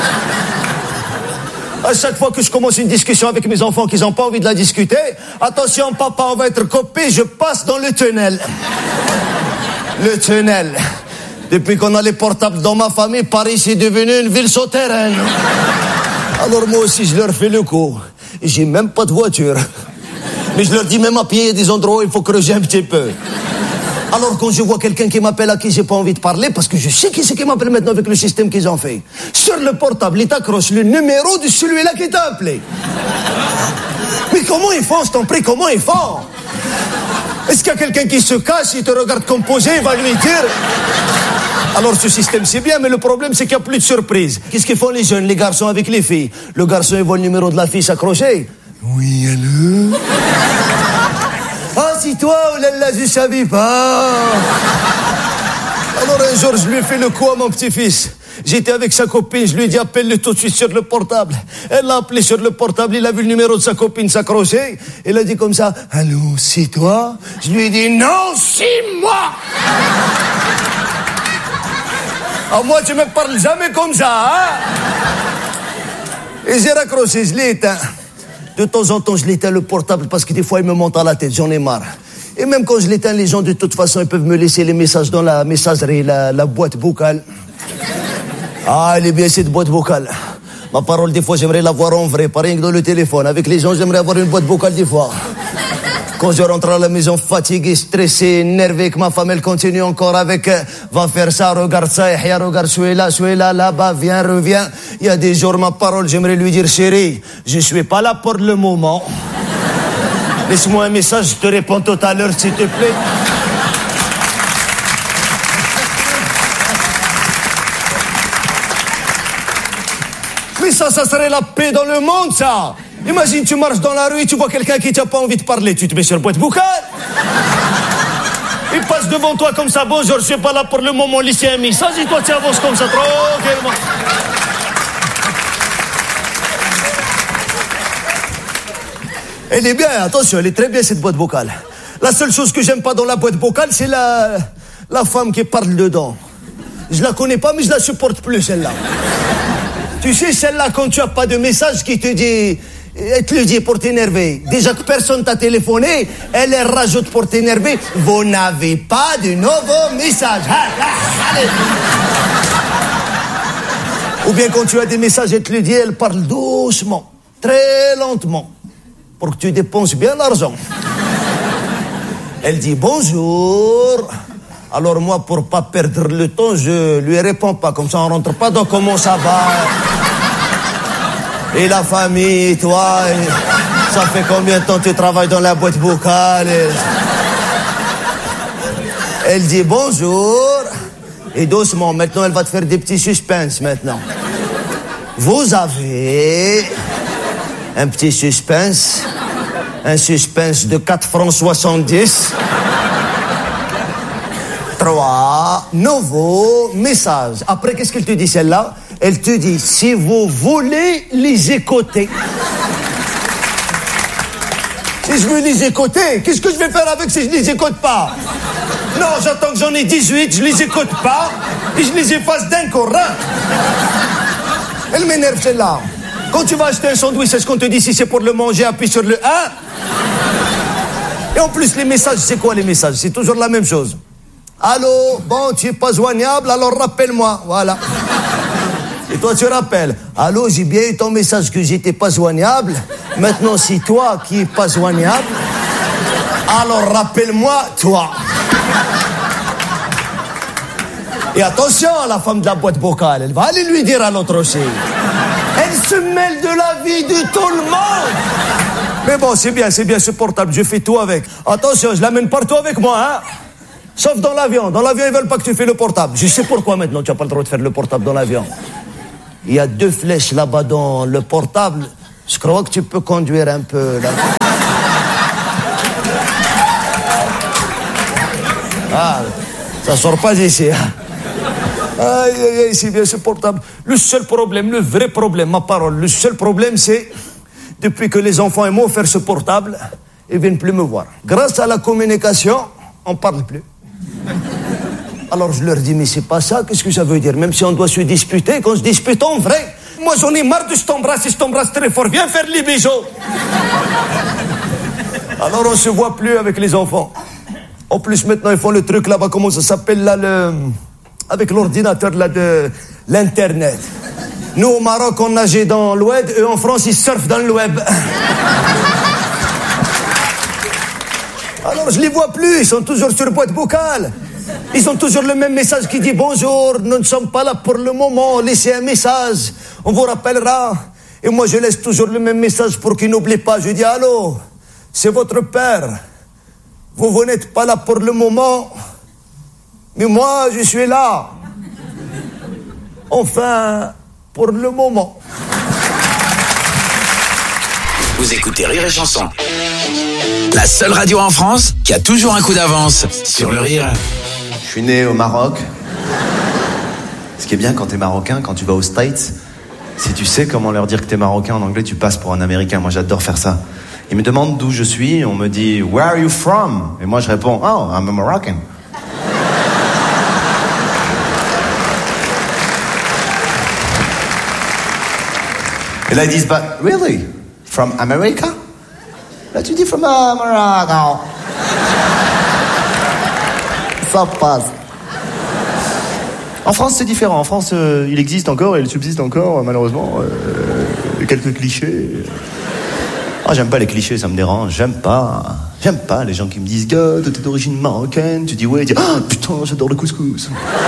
À chaque fois que je commence une discussion avec mes enfants qui n'ont pas envie de la discuter, attention papa, on va être copés, je passe dans le tunnel. Le tunnel. Depuis qu'on a les portables dans ma famille, Paris c'est devenu une ville souterraine. Alors moi aussi je leur fais le coup. J'ai même pas de voiture. Mais je leur dis même à pied, il y a des endroits où il faut creuser un petit peu. Alors quand je vois quelqu'un qui m'appelle à qui j'ai pas envie de parler, parce que je sais qui c'est qui m'appelle maintenant avec le système qu'ils ont fait. Sur le portable, il t'accroche le numéro de celui-là qui t'a appelé. Mais comment ils font, je t'en prie, comment ils font? Est-ce qu'il y a quelqu'un qui se cache, il te regarde composer, il va lui dire... Alors ce système c'est bien, mais le problème c'est qu'il n'y a plus de surprise. Qu'est-ce qu'ils font les jeunes, les garçons avec les filles? Le garçon il voit le numéro de la fille s'accrocher. Oui, allô? Ah, c'est toi, oh là là, je savais pas. Alors un jour je lui ai fait le coup à mon petit-fils. J'étais avec sa copine, je lui ai dit appelle-le tout de suite sur le portable. Elle l'a appelé sur le portable, il a vu le numéro de sa copine s'accrocher. Elle a dit comme ça, allô, c'est toi? Je lui ai dit non, c'est moi. Ah, moi tu me parles jamais comme ça, hein? Et j'ai raccroché, je l'ai éteint. De temps en temps je l'éteins le portable parce que des fois il me monte à la tête, j'en ai marre. Et même quand je l'éteins, les gens de toute façon ils peuvent me laisser les messages dans la messagerie, la, la boîte vocale. Ah, elle est bien cette boîte vocale. Ma parole, des fois, j'aimerais la voir en vrai, pas rien que dans le téléphone. Avec les gens, j'aimerais avoir une boîte vocale des fois. Quand je rentre à la maison fatigué, stressé, énervé, que ma femme, elle continue encore avec euh, va faire ça, regarde ça, Yahya, regarde celui-là, celui-là, là-bas, viens, reviens. Il y a des jours, ma parole, j'aimerais lui dire, chérie, je suis pas là pour le moment. Laisse-moi un message, je te réponds tout à l'heure, s'il te plaît. Mais ça, ça serait la paix dans le monde, ça. Imagine, tu marches dans la rue et tu vois quelqu'un qui t'a pas envie de parler. Tu te mets sur boîte vocale. Il passe devant toi comme ça. Bonjour, je suis pas là pour le moment, laissez un message. Et toi, tu avances comme ça, tranquillement. Elle est bien, attention, elle est très bien, cette boîte vocale. La seule chose que j'aime pas dans la boîte vocale, c'est la, la femme qui parle dedans. Je la connais pas, mais je la supporte plus, celle-là. Tu sais, celle-là, quand tu as pas de message qui te dit... Elle te le dit pour t'énerver. Déjà que personne t'a téléphoné, elle, elle rajoute pour t'énerver. Vous n'avez pas de nouveaux messages. Ah, ah, allez. Ou bien quand tu as des messages, elle te le dit, elle parle doucement, très lentement, pour que tu dépenses bien l'argent. Elle dit bonjour. Alors moi, pour pas perdre le temps, je lui réponds pas. Comme ça, on rentre pas dans comment ça va. Et la famille, et toi, et ça fait combien de temps que tu travailles dans la boîte vocale? Et... Elle dit bonjour. Et doucement, maintenant, elle va te faire des petits suspens, maintenant. Vous avez un petit suspense, un suspense de quatre francs soixante-dix. Trois nouveaux messages. Après, qu'est-ce qu'elle te dit, celle-là? Elle te dit, si vous voulez les écouter. Si je veux les écouter, qu'est-ce que je vais faire avec si je les écoute pas? Non, j'attends que j'en ai dix-huit, je les écoute pas, et je les efface d'un coup. Elle m'énerve, celle-là. Quand tu vas acheter un sandwich, est-ce qu'on te dit si c'est pour le manger, appuie sur le un? Et en plus, les messages, c'est quoi les messages? C'est toujours la même chose. Allô, bon, tu es pas joignable, alors rappelle-moi, voilà. Et toi, tu rappelles. Allô, j'ai bien eu ton message que j'étais pas joignable. Maintenant, c'est toi qui es pas joignable. Alors rappelle-moi, toi. Et attention à la femme de la boîte vocale, elle va aller lui dire à l'autre aussi. Elle se mêle de la vie de tout le monde. Mais bon, c'est bien, c'est bien supportable, je fais tout avec. Attention, je l'amène partout avec moi, hein. Sauf dans l'avion. Dans l'avion, ils veulent pas que tu fais le portable. Je sais pourquoi maintenant tu n'as pas le droit de faire le portable dans l'avion. Il y a deux flèches là-bas dans le portable. Je crois que tu peux conduire un peu là. Ah, ça sort pas d'ici. Hein. Aïe, aïe, aïe, c'est bien supportable. Le seul problème, le vrai problème, ma parole, le seul problème, c'est depuis que les enfants m'ont offert ce portable, ils viennent plus me voir. Grâce à la communication, on parle plus. Alors je leur dis, mais c'est pas ça, qu'est-ce que ça veut dire? Même si on doit se disputer, qu'on se dispute en vrai. Moi j'en ai marre de je t'embrasse et je t'embrasse très fort, viens faire les bisous. Alors on se voit plus avec les enfants. En plus maintenant ils font le truc là-bas, comment ça s'appelle là, le... avec l'ordinateur là de l'internet. Nous au Maroc on nageait dans le web, eux en France ils surfent dans le web. Alors je les vois plus, ils sont toujours sur boîte vocale. Ils ont toujours le même message qui dit bonjour, nous ne sommes pas là pour le moment, laissez un message, on vous rappellera. Et moi je laisse toujours le même message pour qu'ils n'oublient pas. Je dis allô, c'est votre père, vous, vous n'êtes pas là pour le moment, mais moi je suis là. Enfin, pour le moment. Vous écoutez Rire et Chanson, la seule radio en France qui a toujours un coup d'avance sur le rire. Je suis né au Maroc. Ce qui est bien quand t'es marocain, quand tu vas aux States, si tu sais comment leur dire que t'es marocain en anglais, tu passes pour un américain. Moi j'adore faire ça. Ils me demandent d'où je suis, on me dit Where are you from? Et moi je réponds Oh, I'm a Moroccan. Et là ils disent But really? From America? Là tu dis From uh, Morocco. Ça passe. En France, c'est différent. En France, euh, il existe encore et il subsiste encore, euh, malheureusement, euh, quelques clichés. Ah, j'aime pas les clichés, ça me dérange. J'aime pas. J'aime pas les gens qui me disent Gars, t'es d'origine marocaine. Tu dis ouais, tu dis ah putain, j'adore le couscous.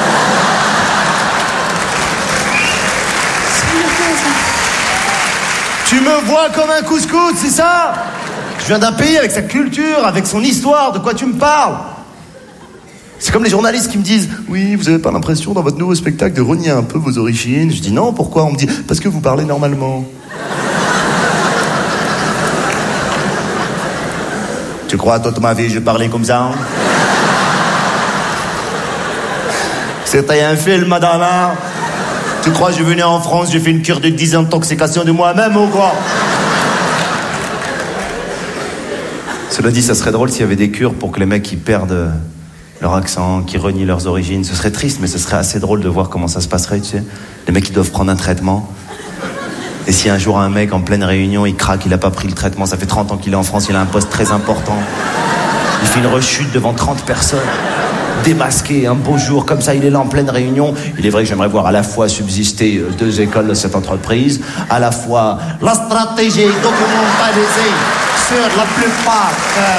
Tu me vois comme un couscous, c'est ça? Je viens d'un pays avec sa culture, avec son histoire. De quoi tu me parles? C'est comme les journalistes qui me disent oui, vous avez pas l'impression dans votre nouveau spectacle de renier un peu vos origines? Je dis non, pourquoi? On me dit parce que vous parlez normalement. Tu crois toute ma vie je parlais comme ça? C'était un film, madame. Hein? Tu crois que je venais en France, j'ai fait une cure de désintoxication de moi-même ou quoi? Cela dit, ça serait drôle s'il y avait des cures pour que les mecs qui perdent leur accent, qui renient leurs origines. Ce serait triste, mais ce serait assez drôle de voir comment ça se passerait, tu sais. Les mecs, ils doivent prendre un traitement. Et si un jour un mec, en pleine réunion, il craque, il a pas pris le traitement, ça fait trente ans qu'il est en France, il a un poste très important. Il fait une rechute devant trente personnes, démasqué, un beau jour, comme ça, il est là en pleine réunion. Il est vrai que j'aimerais voir à la fois subsister deux écoles de cette entreprise, à la fois la stratégie documentalisée sur la plupart... Euh...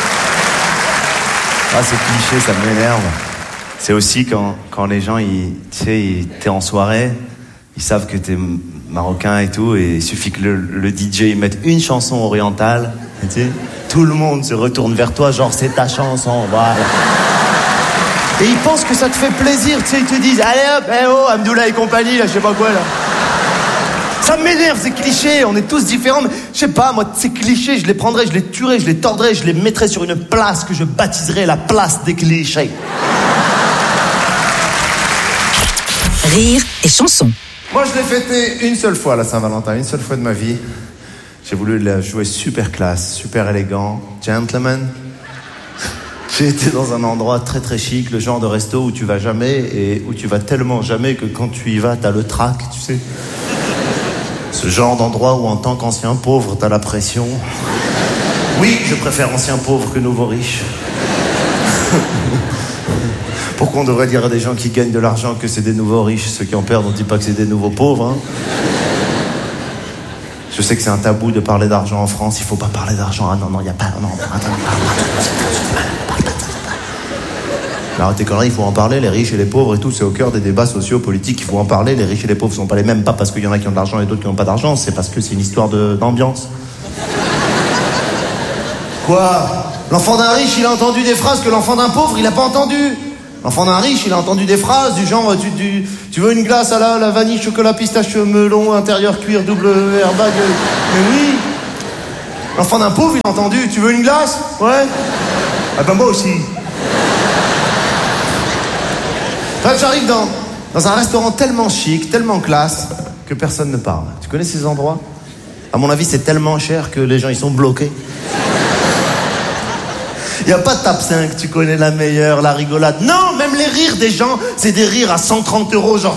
Ah, c'est cliché, ça m'énerve. C'est aussi quand, quand les gens, ils, tu sais, ils, t'es en soirée, ils savent que t'es marocain et tout, et il suffit que le, le D J mette une chanson orientale, tu sais, tout le monde se retourne vers toi, genre c'est ta chanson, voilà. Et ils pensent que ça te fait plaisir, tu sais, ils te disent, allez hop, eh oh, Amdoula et compagnie, là, je sais pas quoi, là. Ça m'énerve, ces clichés, on est tous différents, mais je sais pas, moi, ces clichés, je les prendrais, je les tuerais, je les tordrais, je les mettrais sur une place que je baptiserais la place des clichés. Rire et Chanson. Moi, je l'ai fêté une seule fois, la Saint-Valentin, une seule fois de ma vie. J'ai voulu la jouer super classe, super élégant, gentleman. J'ai été dans un endroit très très chic, le genre de resto où tu vas jamais et où tu vas tellement jamais que quand tu y vas, t'as le trac, tu sais. Ce genre d'endroit où en tant qu'ancien pauvre, t'as la pression. Oui, je préfère ancien pauvre que nouveau riche. Pourquoi on devrait dire à des gens qui gagnent de l'argent que c'est des nouveaux riches? Ceux qui en perdent, on dit pas que c'est des nouveaux pauvres, hein. Je sais que c'est un tabou de parler d'argent en France. Il faut pas parler d'argent. Ah non, non, il n'y a pas... Non, attends, parle pas. Arrête tes conneries, il faut en parler. Les riches et les pauvres et tout, c'est au cœur des débats sociaux, politiques. Il faut en parler. Les riches et les pauvres sont pas les mêmes. Pas parce qu'il y en a qui ont de l'argent et d'autres qui n'ont pas d'argent. C'est parce que c'est une histoire de, d'ambiance. Quoi? L'enfant d'un riche, il a entendu des phrases que l'enfant d'un pauvre, il a pas entendu. L'enfant d'un riche, il a entendu des phrases du genre tu, tu, tu veux une glace à la, la vanille, chocolat, pistache, melon, intérieur, cuir, double airbag. Mais oui. L'enfant d'un pauvre, il a entendu tu veux une glace? Ouais. Ah ben moi aussi. Bref, j'arrive dans, dans un restaurant tellement chic, tellement classe, que personne ne parle. Tu connais ces endroits? À mon avis, c'est tellement cher que les gens, ils sont bloqués. Il n'y a pas de tape cinq, tu connais la meilleure, la rigolade. Non, même les rires des gens, c'est des rires à cent trente euros, genre...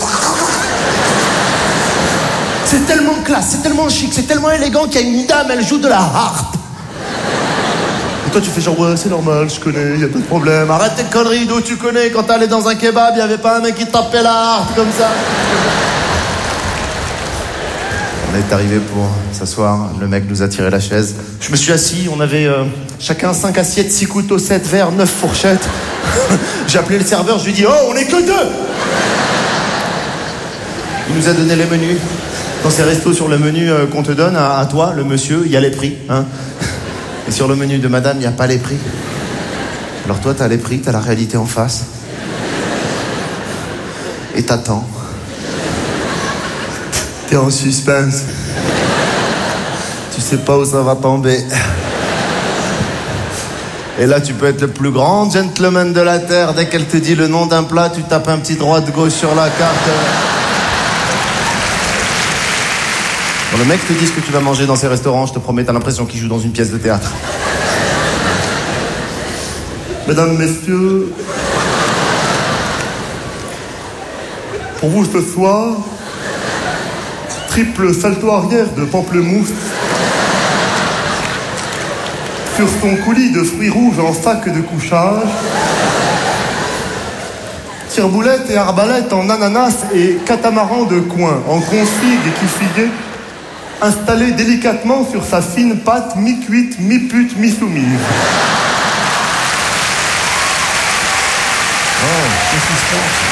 C'est tellement classe, c'est tellement chic, c'est tellement élégant qu'il y a une dame, elle joue de la harpe. Et toi, tu fais genre, ouais, c'est normal, je connais, il n'y a pas de problème. Arrête tes conneries, d'où tu connais. Quand t'allais dans un kebab, il n'y avait pas un mec qui tapait la harpe comme ça. On est arrivé pour s'asseoir, le mec nous a tiré la chaise. Je me suis assis, on avait euh, chacun cinq assiettes, six couteaux, sept verres, neuf fourchettes. J'ai appelé le serveur, je lui ai dit « Oh, on est que deux !» Il nous a donné les menus. Dans ces restos, sur le menu euh, qu'on te donne, à, à toi, le monsieur, il y a les prix. Hein. Et sur le menu de madame, il n'y a pas les prix. Alors toi, t'as les prix, t'as la réalité en face. Et t'attends. T'es en suspense. Tu sais pas où ça va tomber. Et là, tu peux être le plus grand gentleman de la Terre. Dès qu'elle te dit le nom d'un plat, tu tapes un petit droite-gauche sur la carte. Quand le mec te dit ce que tu vas manger dans ces restaurants, je te promets, t'as l'impression qu'il joue dans une pièce de théâtre. Mesdames, messieurs, pour vous ce soir, triple salto arrière de pamplemousse sur son coulis de fruits rouges en sac de couchage, tire-boulette et arbalète en ananas et catamaran de coin en config et kifigué, installé délicatement sur sa fine pâte mi-cuite, mi-pute, mi-soumise. Oh, qu'est-ce qui se passe?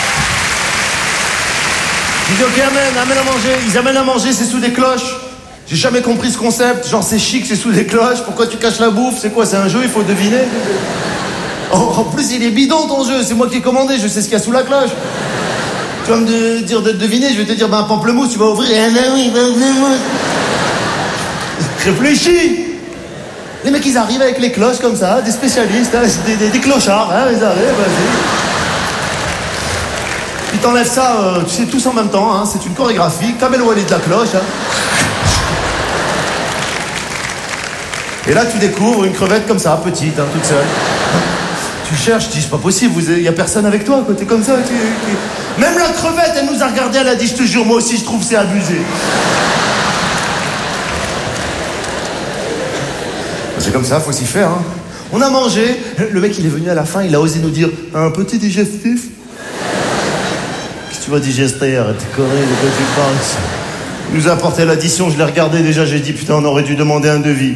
Je dis ok, amène, amène à manger. Ils amènent à manger, c'est sous des cloches. J'ai jamais compris ce concept. Genre c'est chic, c'est sous des cloches. Pourquoi tu caches la bouffe? C'est quoi? C'est un jeu, il faut deviner. Oh, en plus, il est bidon ton jeu. C'est moi qui ai commandé, je sais ce qu'il y a sous la cloche. Tu vas me de, dire de deviner, je vais te dire, ben pamplemousse, tu vas ouvrir. Ah ben oui, pamplemousse. Réfléchis. Les mecs, ils arrivent avec les cloches comme ça, des spécialistes, hein, des, des, des clochards, hein, ils arrivent, vas-y. Ils t'enlèvent ça, euh, tu sais, tous en même temps, hein, c'est une chorégraphie, Kamel Wally de la cloche. Hein. Et là, tu découvres une crevette comme ça, petite, hein, toute seule. Tu cherches, tu dis, c'est pas possible, il y a personne avec toi, quoi, t'es comme ça. Tu, tu... Même la crevette, elle nous a regardé, elle a dit, je te jure, moi aussi, je trouve c'est abusé. C'est comme ça, faut s'y faire. Hein. On a mangé, le mec il est venu à la fin, il a osé nous dire un petit digestif. Qu'est-ce que tu vas digester? Arrête tes conneries, de quoi tu parles? Il nous a apporté l'addition, je l'ai regardé déjà, j'ai dit putain, on aurait dû demander un devis.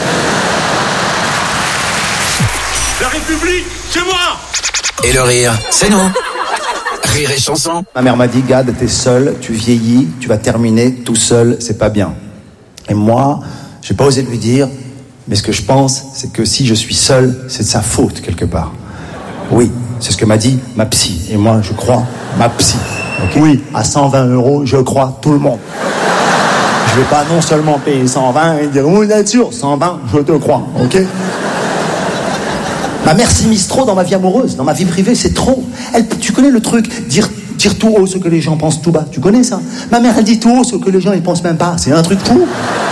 La République, c'est moi! Et le rire, c'est nous. Rire et chanson. Ma mère m'a dit, Gad, t'es seul, tu vieillis, tu vas terminer tout seul, c'est pas bien. Et moi, j'ai pas osé lui dire. Mais ce que je pense, c'est que si je suis seul, c'est de sa faute, quelque part. Oui, c'est ce que m'a dit ma psy. Et moi, je crois ma psy. Okay. Oui, à cent vingt euros, je crois tout le monde. Je vais pas non seulement payer cent vingt et dire, oui, bien sûr, cent vingt, je te crois, ok? Ma mère s'immisce trop dans ma vie amoureuse, dans ma vie privée, c'est trop. Elle, tu connais le truc, dire, dire tout haut ce que les gens pensent tout bas. Tu connais ça? Ma mère, elle dit tout haut ce que les gens, ils pensent même pas. C'est un truc fou.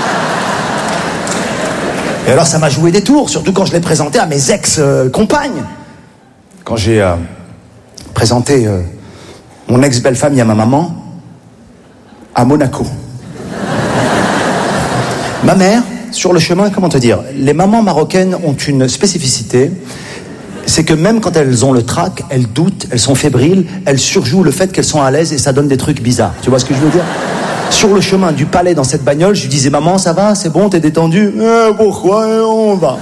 Et alors ça m'a joué des tours, surtout quand je l'ai présenté à mes ex-compagnes. Quand j'ai euh, présenté euh, mon ex-belle-famille à ma maman, à Monaco. Ma mère, sur le chemin, comment te dire, les mamans marocaines ont une spécificité, c'est que même quand elles ont le trac, elles doutent, elles sont fébriles, elles surjouent le fait qu'elles sont à l'aise et ça donne des trucs bizarres. Tu vois ce que je veux dire? Sur le chemin du palais dans cette bagnole, je lui disais, maman, ça va, c'est bon, t'es détendu? Euh, pourquoi on va?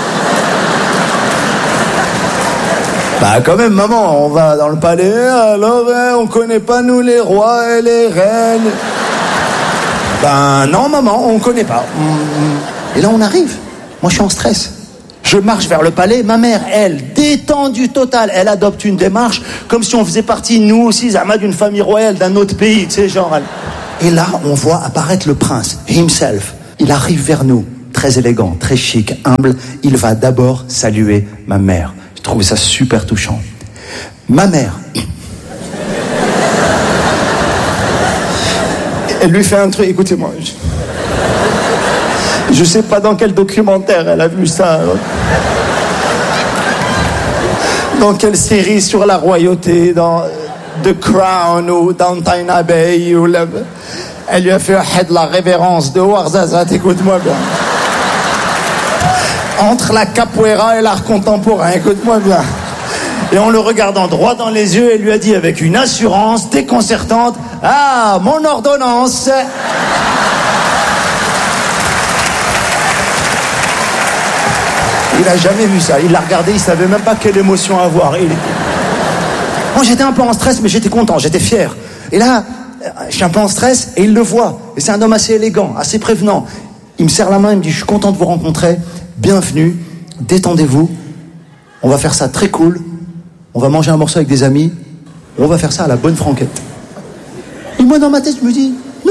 Bah quand même, maman, on va dans le palais, alors hein, on connaît pas nous les rois et les reines. Ben non, maman, on connaît pas. Et là, on arrive. Moi, je suis en stress. Je marche vers le palais. Ma mère, elle, détendue totale, elle adopte une démarche comme si on faisait partie, nous aussi, Zama, d'une famille royale d'un autre pays, tu sais, genre... Elle... Et là, on voit apparaître le prince, himself. Il arrive vers nous, très élégant, très chic, humble. Il va d'abord saluer ma mère. J'ai trouvé ça super touchant. Ma mère... Elle lui fait un truc, écoutez-moi... Je... Je sais pas dans quel documentaire elle a vu ça. Dans quelle série sur la royauté, dans The Crown ou Downton Abbey. Ou la... Elle lui a fait de la révérence de Ouarzazate, écoute-moi bien. Entre la capoeira et l'art contemporain, écoute-moi bien. Et en le regardant droit dans les yeux, elle lui a dit avec une assurance déconcertante, « Ah, mon ordonnance !» Il a jamais vu ça. Il l'a regardé, il savait même pas quelle émotion avoir. Il... Moi, j'étais un peu en stress, mais j'étais content, j'étais fier. Et là, je suis un peu en stress, et il le voit. Et c'est un homme assez élégant, assez prévenant. Il me serre la main, il me dit, je suis content de vous rencontrer. Bienvenue, détendez-vous. On va faire ça très cool. On va manger un morceau avec des amis. On va faire ça à la bonne franquette. Et moi, dans ma tête, je me dis, non.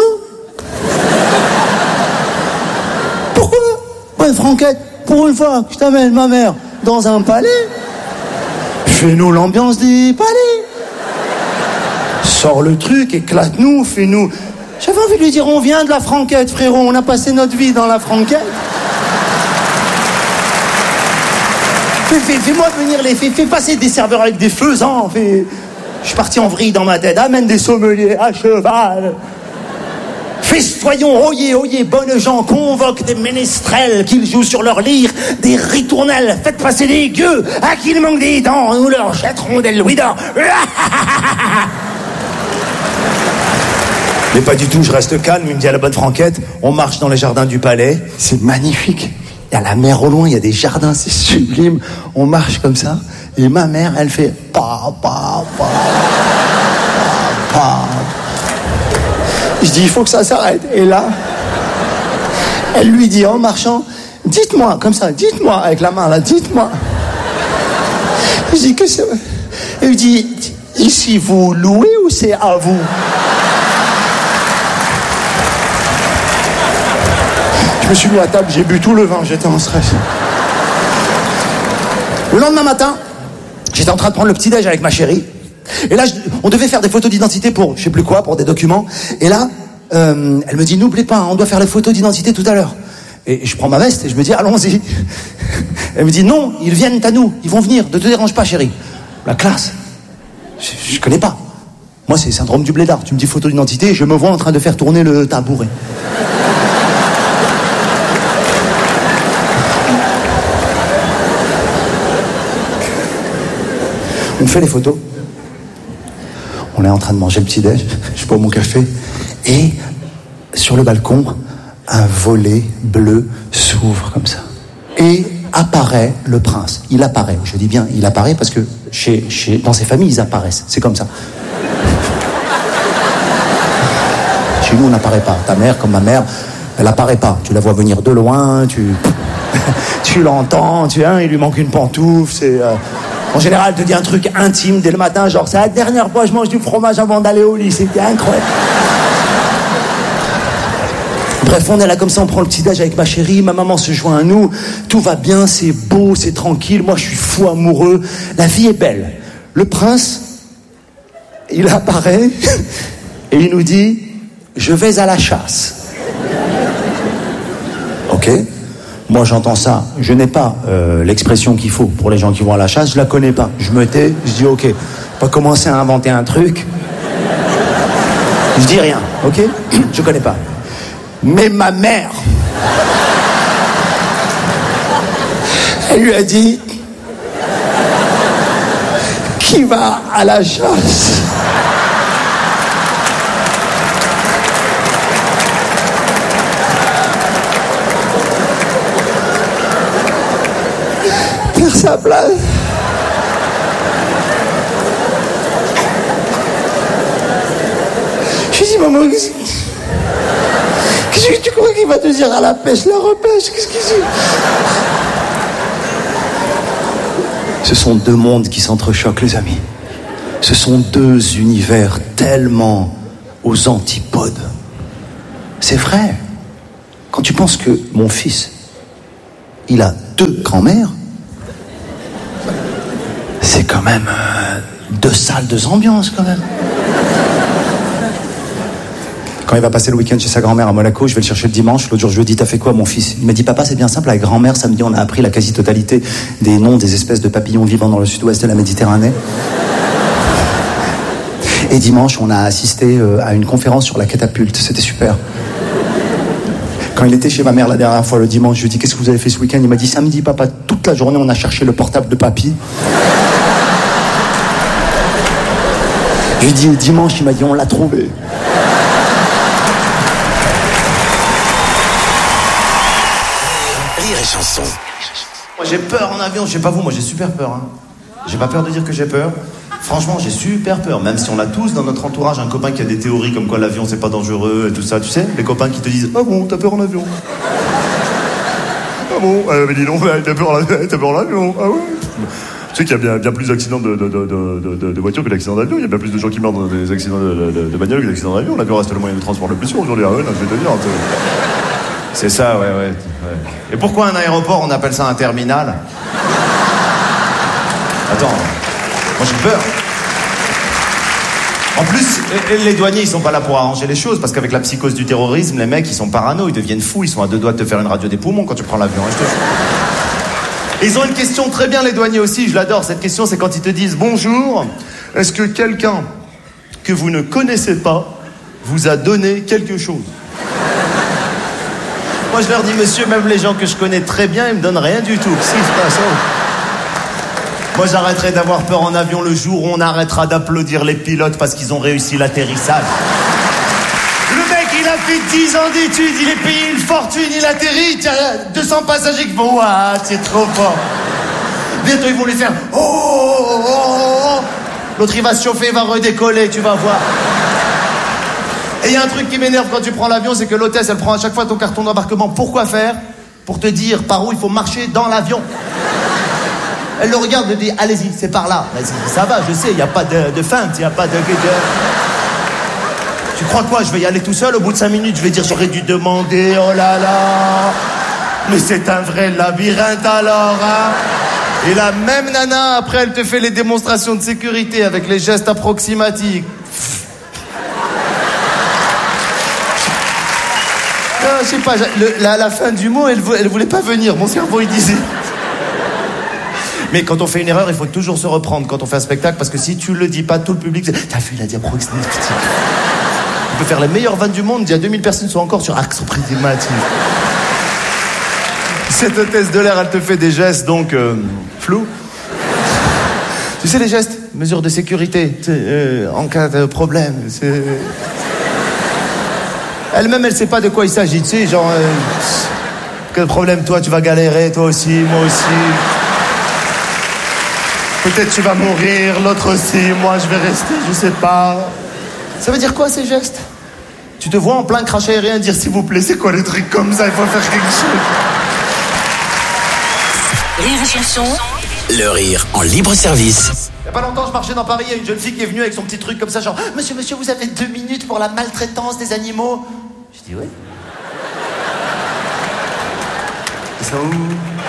Pourquoi? Bonne franquette. Pour une fois que je t'amène ma mère dans un palais, fais-nous l'ambiance des palais. Sors le truc, éclate-nous, fais-nous... J'avais envie de lui dire, on vient de la franquette, frérot, on a passé notre vie dans la franquette. Fais, fais, fais-moi venir les... Fais, fais passer des serveurs avec des faisans, fais... Je suis parti en vrille dans ma tête, amène des sommeliers à cheval. Festoyons, oyez, oyez, bonnes gens, convoquent des ménestrels, qu'ils jouent sur leur lyre, des ritournelles, faites passer des gueux, à qui il manque des dents, nous leur jetterons des louis d'or. Mais pas du tout, je reste calme, il me dit à la bonne franquette, on marche dans les jardins du palais, c'est magnifique. Il y a la mer au loin, il y a des jardins, c'est sublime. On marche comme ça, et ma mère, elle fait pa, pa, pa, pa, pa. Je dis, il faut que ça s'arrête. Et là, elle lui dit en marchant, dites-moi, comme ça, dites-moi, avec la main là, dites-moi. Je dis, que c'est... Elle lui dit, ici vous louez ou c'est à vous? Je me suis mis à table, j'ai bu tout le vin, j'étais en stress. Le lendemain matin, j'étais en train de prendre le petit-déj avec ma chérie. Et là, je, on devait faire des photos d'identité pour, je sais plus quoi, pour des documents. Et là, euh, elle me dit, n'oubliez pas, on doit faire les photos d'identité tout à l'heure. Et je prends ma veste et je me dis, allons-y. Elle me dit, non, ils viennent à nous, ils vont venir, ne te dérange pas, chérie. La classe, je, je connais pas. Moi, c'est syndrome du blédard. Tu me dis photo d'identité, je me vois en train de faire tourner le tabouret. On fait les photos. On est en train de manger le petit-déj, je bois mon café, et sur le balcon, un volet bleu s'ouvre comme ça. Et apparaît le prince. Il apparaît, je dis bien, il apparaît parce que chez, chez, dans ces familles, ils apparaissent. C'est comme ça. Chez nous, on n'apparaît pas. Ta mère, comme ma mère, elle apparaît pas. Tu la vois venir de loin, tu, tu l'entends, tu, hein, il lui manque une pantoufle, c'est... Euh... En général, elle te dit un truc intime dès le matin, genre c'est la dernière fois que je mange du fromage avant d'aller au lit, c'était incroyable. Bref, on est là comme ça, on prend le petit-déj avec ma chérie, ma maman se joint à nous, tout va bien, c'est beau, c'est tranquille, moi je suis fou amoureux, la vie est belle. Le prince, il apparaît et il nous dit, je vais à la chasse. Ok ? Moi, j'entends ça. Je n'ai pas euh, l'expression qu'il faut pour les gens qui vont à la chasse. Je la connais pas. Je me tais. Je dis OK. Pas commencer à inventer un truc. Je dis rien. OK ? Je connais pas. Mais ma mère, elle lui a dit, qui va à la chasse? faire sa place. Je lui dis, maman, qu'est-ce que... Qu'est-ce que tu crois qu'il va te dire à la pêche, la repêche? Qu'est-ce qu'il dit? Ce sont deux mondes qui s'entrechoquent, les amis. Ce sont deux univers tellement aux antipodes. C'est vrai. Quand tu penses que mon fils, il a deux grand-mères, c'est quand même euh, deux salles, deux ambiances quand même. Quand il va passer le week-end chez sa grand-mère à Monaco, je vais le chercher le dimanche. L'autre jour, je lui ai dit, t'as fait quoi, mon fils? Il m'a dit, papa, c'est bien simple, avec grand-mère, samedi, on a appris la quasi-totalité des noms des espèces de papillons vivant dans le sud-ouest de la Méditerranée. Et dimanche, on a assisté à une conférence sur la catapulte. C'était super. Quand il était chez ma mère la dernière fois, le dimanche, je lui ai dit, qu'est-ce que vous avez fait ce week-end? Il m'a dit, samedi, papa, toute la journée, on a cherché le portable de papy. Je lui ai dit, dimanche, il m'a dit, on l'a trouvé. Rire et chanson. Moi j'ai peur en avion, je sais pas vous, moi j'ai super peur. Hein. J'ai pas peur de dire que j'ai peur. Franchement, j'ai super peur. Même si on a tous dans notre entourage un copain qui a des théories comme quoi l'avion c'est pas dangereux et tout ça, tu sais, les copains qui te disent ah bon, t'as peur en avion? Ah bon, euh, mais dis donc, t'as peur en avion, t'as peur en avion? Ah ouais. Tu sais qu'il y a bien, bien plus d'accidents de, de, de, de, de, de voitures que d'accidents d'avion. Il y a bien plus de gens qui meurent dans des accidents de, de, de bagnole que d'accidents d'avion. L'avion reste le moyen de transport le plus sûr aujourd'hui. Ah ouais, là, je vais te dire. C'est ça, ouais, ouais, ouais. Et pourquoi un aéroport, on appelle ça un terminal? Attends, moi j'ai peur. En plus, les douaniers, ils sont pas là pour arranger les choses, parce qu'avec la psychose du terrorisme, les mecs, ils sont parano, ils deviennent fous, ils sont à deux doigts de te faire une radio des poumons quand tu prends l'avion. Hein, je te jure. Ils ont une question très bien, les douaniers aussi, je l'adore. Cette question, c'est quand ils te disent « Bonjour, est-ce que quelqu'un que vous ne connaissez pas vous a donné quelque chose ?» Moi, je leur dis « Monsieur, même les gens que je connais très bien, ils me donnent rien du tout. » Si, c'est pas ça. Moi, j'arrêterai d'avoir peur en avion le jour où on arrêtera d'applaudir les pilotes parce qu'ils ont réussi l'atterrissage. Le mec, il a fait dix ans d'études, il est payé une fortune, il atterrit, il y a deux cents passagers qui vont « Ouah, c'est trop fort !» Bientôt, ils vont lui faire « Oh, oh, oh, oh !» L'autre, il va se chauffer, il va redécoller, tu vas voir. Et il y a un truc qui m'énerve quand tu prends l'avion, c'est que l'hôtesse, elle prend à chaque fois ton carton d'embarquement. Pourquoi faire? Pour te dire par où il faut marcher dans l'avion. Elle le regarde et dit « Allez-y, c'est par là. » Vas-y, ça va, je sais, il n'y a pas de, de feinte, il n'y a pas de... de... Tu crois quoi? Je vais y aller tout seul? Au bout de cinq minutes, je vais dire « J'aurais dû demander, oh là là. » Mais c'est un vrai labyrinthe alors, hein. Et la même nana, après, elle te fait les démonstrations de sécurité avec les gestes approximatifs. Non, je sais pas, le, la, la fin du mot, elle, elle voulait pas venir. Mon cerveau, il disait... Mais quand on fait une erreur, il faut toujours se reprendre quand on fait un spectacle, parce que si tu le dis pas, tout le public dit « T'as vu, il a dit approximatif. » On peut faire les meilleures vannes du monde, il y a deux mille personnes qui sont encore sur axe approximatif. Cette hôtesse de l'air, elle te fait des gestes, donc, euh, flous. Tu sais les gestes? Mesures de sécurité, euh, en cas de problème, c'est... Elle-même, elle sait pas de quoi il s'agit, tu sais, genre... Euh, quel problème, toi, tu vas galérer, toi aussi, moi aussi... Peut-être tu vas mourir, l'autre aussi, moi je vais rester, je sais pas. Ça veut dire quoi ces gestes? Tu te vois en plein crash aérien dire s'il vous plaît, c'est quoi les trucs comme ça? Il faut faire quelque chose. Rire et chanson. Le rire en libre service. Il y a pas longtemps, je marchais dans Paris, il y a une jeune fille qui est venue avec son petit truc comme ça, genre « Monsieur, monsieur, vous avez deux minutes pour la maltraitance des animaux ?» Je dis « Oui. » Ils sont où?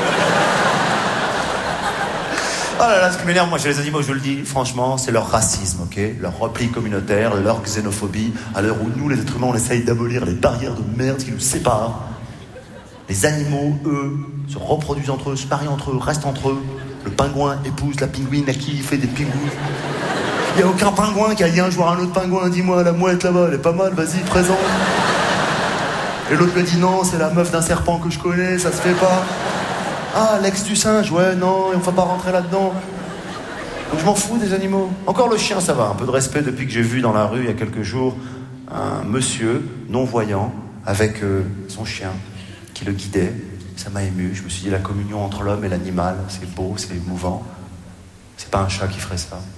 Oh là là, ce qui m'énerve, moi, chez les animaux, je le dis, franchement, c'est leur racisme, ok? Leur repli communautaire, leur xénophobie, à l'heure où nous, les êtres humains, on essaye d'abolir les barrières de merde qui nous séparent. Les animaux, eux, se reproduisent entre eux, se marient entre eux, restent entre eux. Le pingouin épouse la pingouine à qui il fait des pingouins. Il n'y a aucun pingouin qui a dit un jour à un autre pingouin, dis-moi, la mouette là-bas, elle est pas mal, vas-y, présente. Et l'autre me dit, non, c'est la meuf d'un serpent que je connais, ça se fait pas. Ah, l'ex du singe, ouais, non, on va pas rentrer là-dedans. Donc je m'en fous des animaux. Encore le chien, ça va, un peu de respect depuis que j'ai vu dans la rue, il y a quelques jours, un monsieur non-voyant avec euh, son chien qui le guidait. Ça m'a ému. Je me suis dit, la communion entre l'homme et l'animal, c'est beau, c'est émouvant. C'est pas un chat qui ferait ça.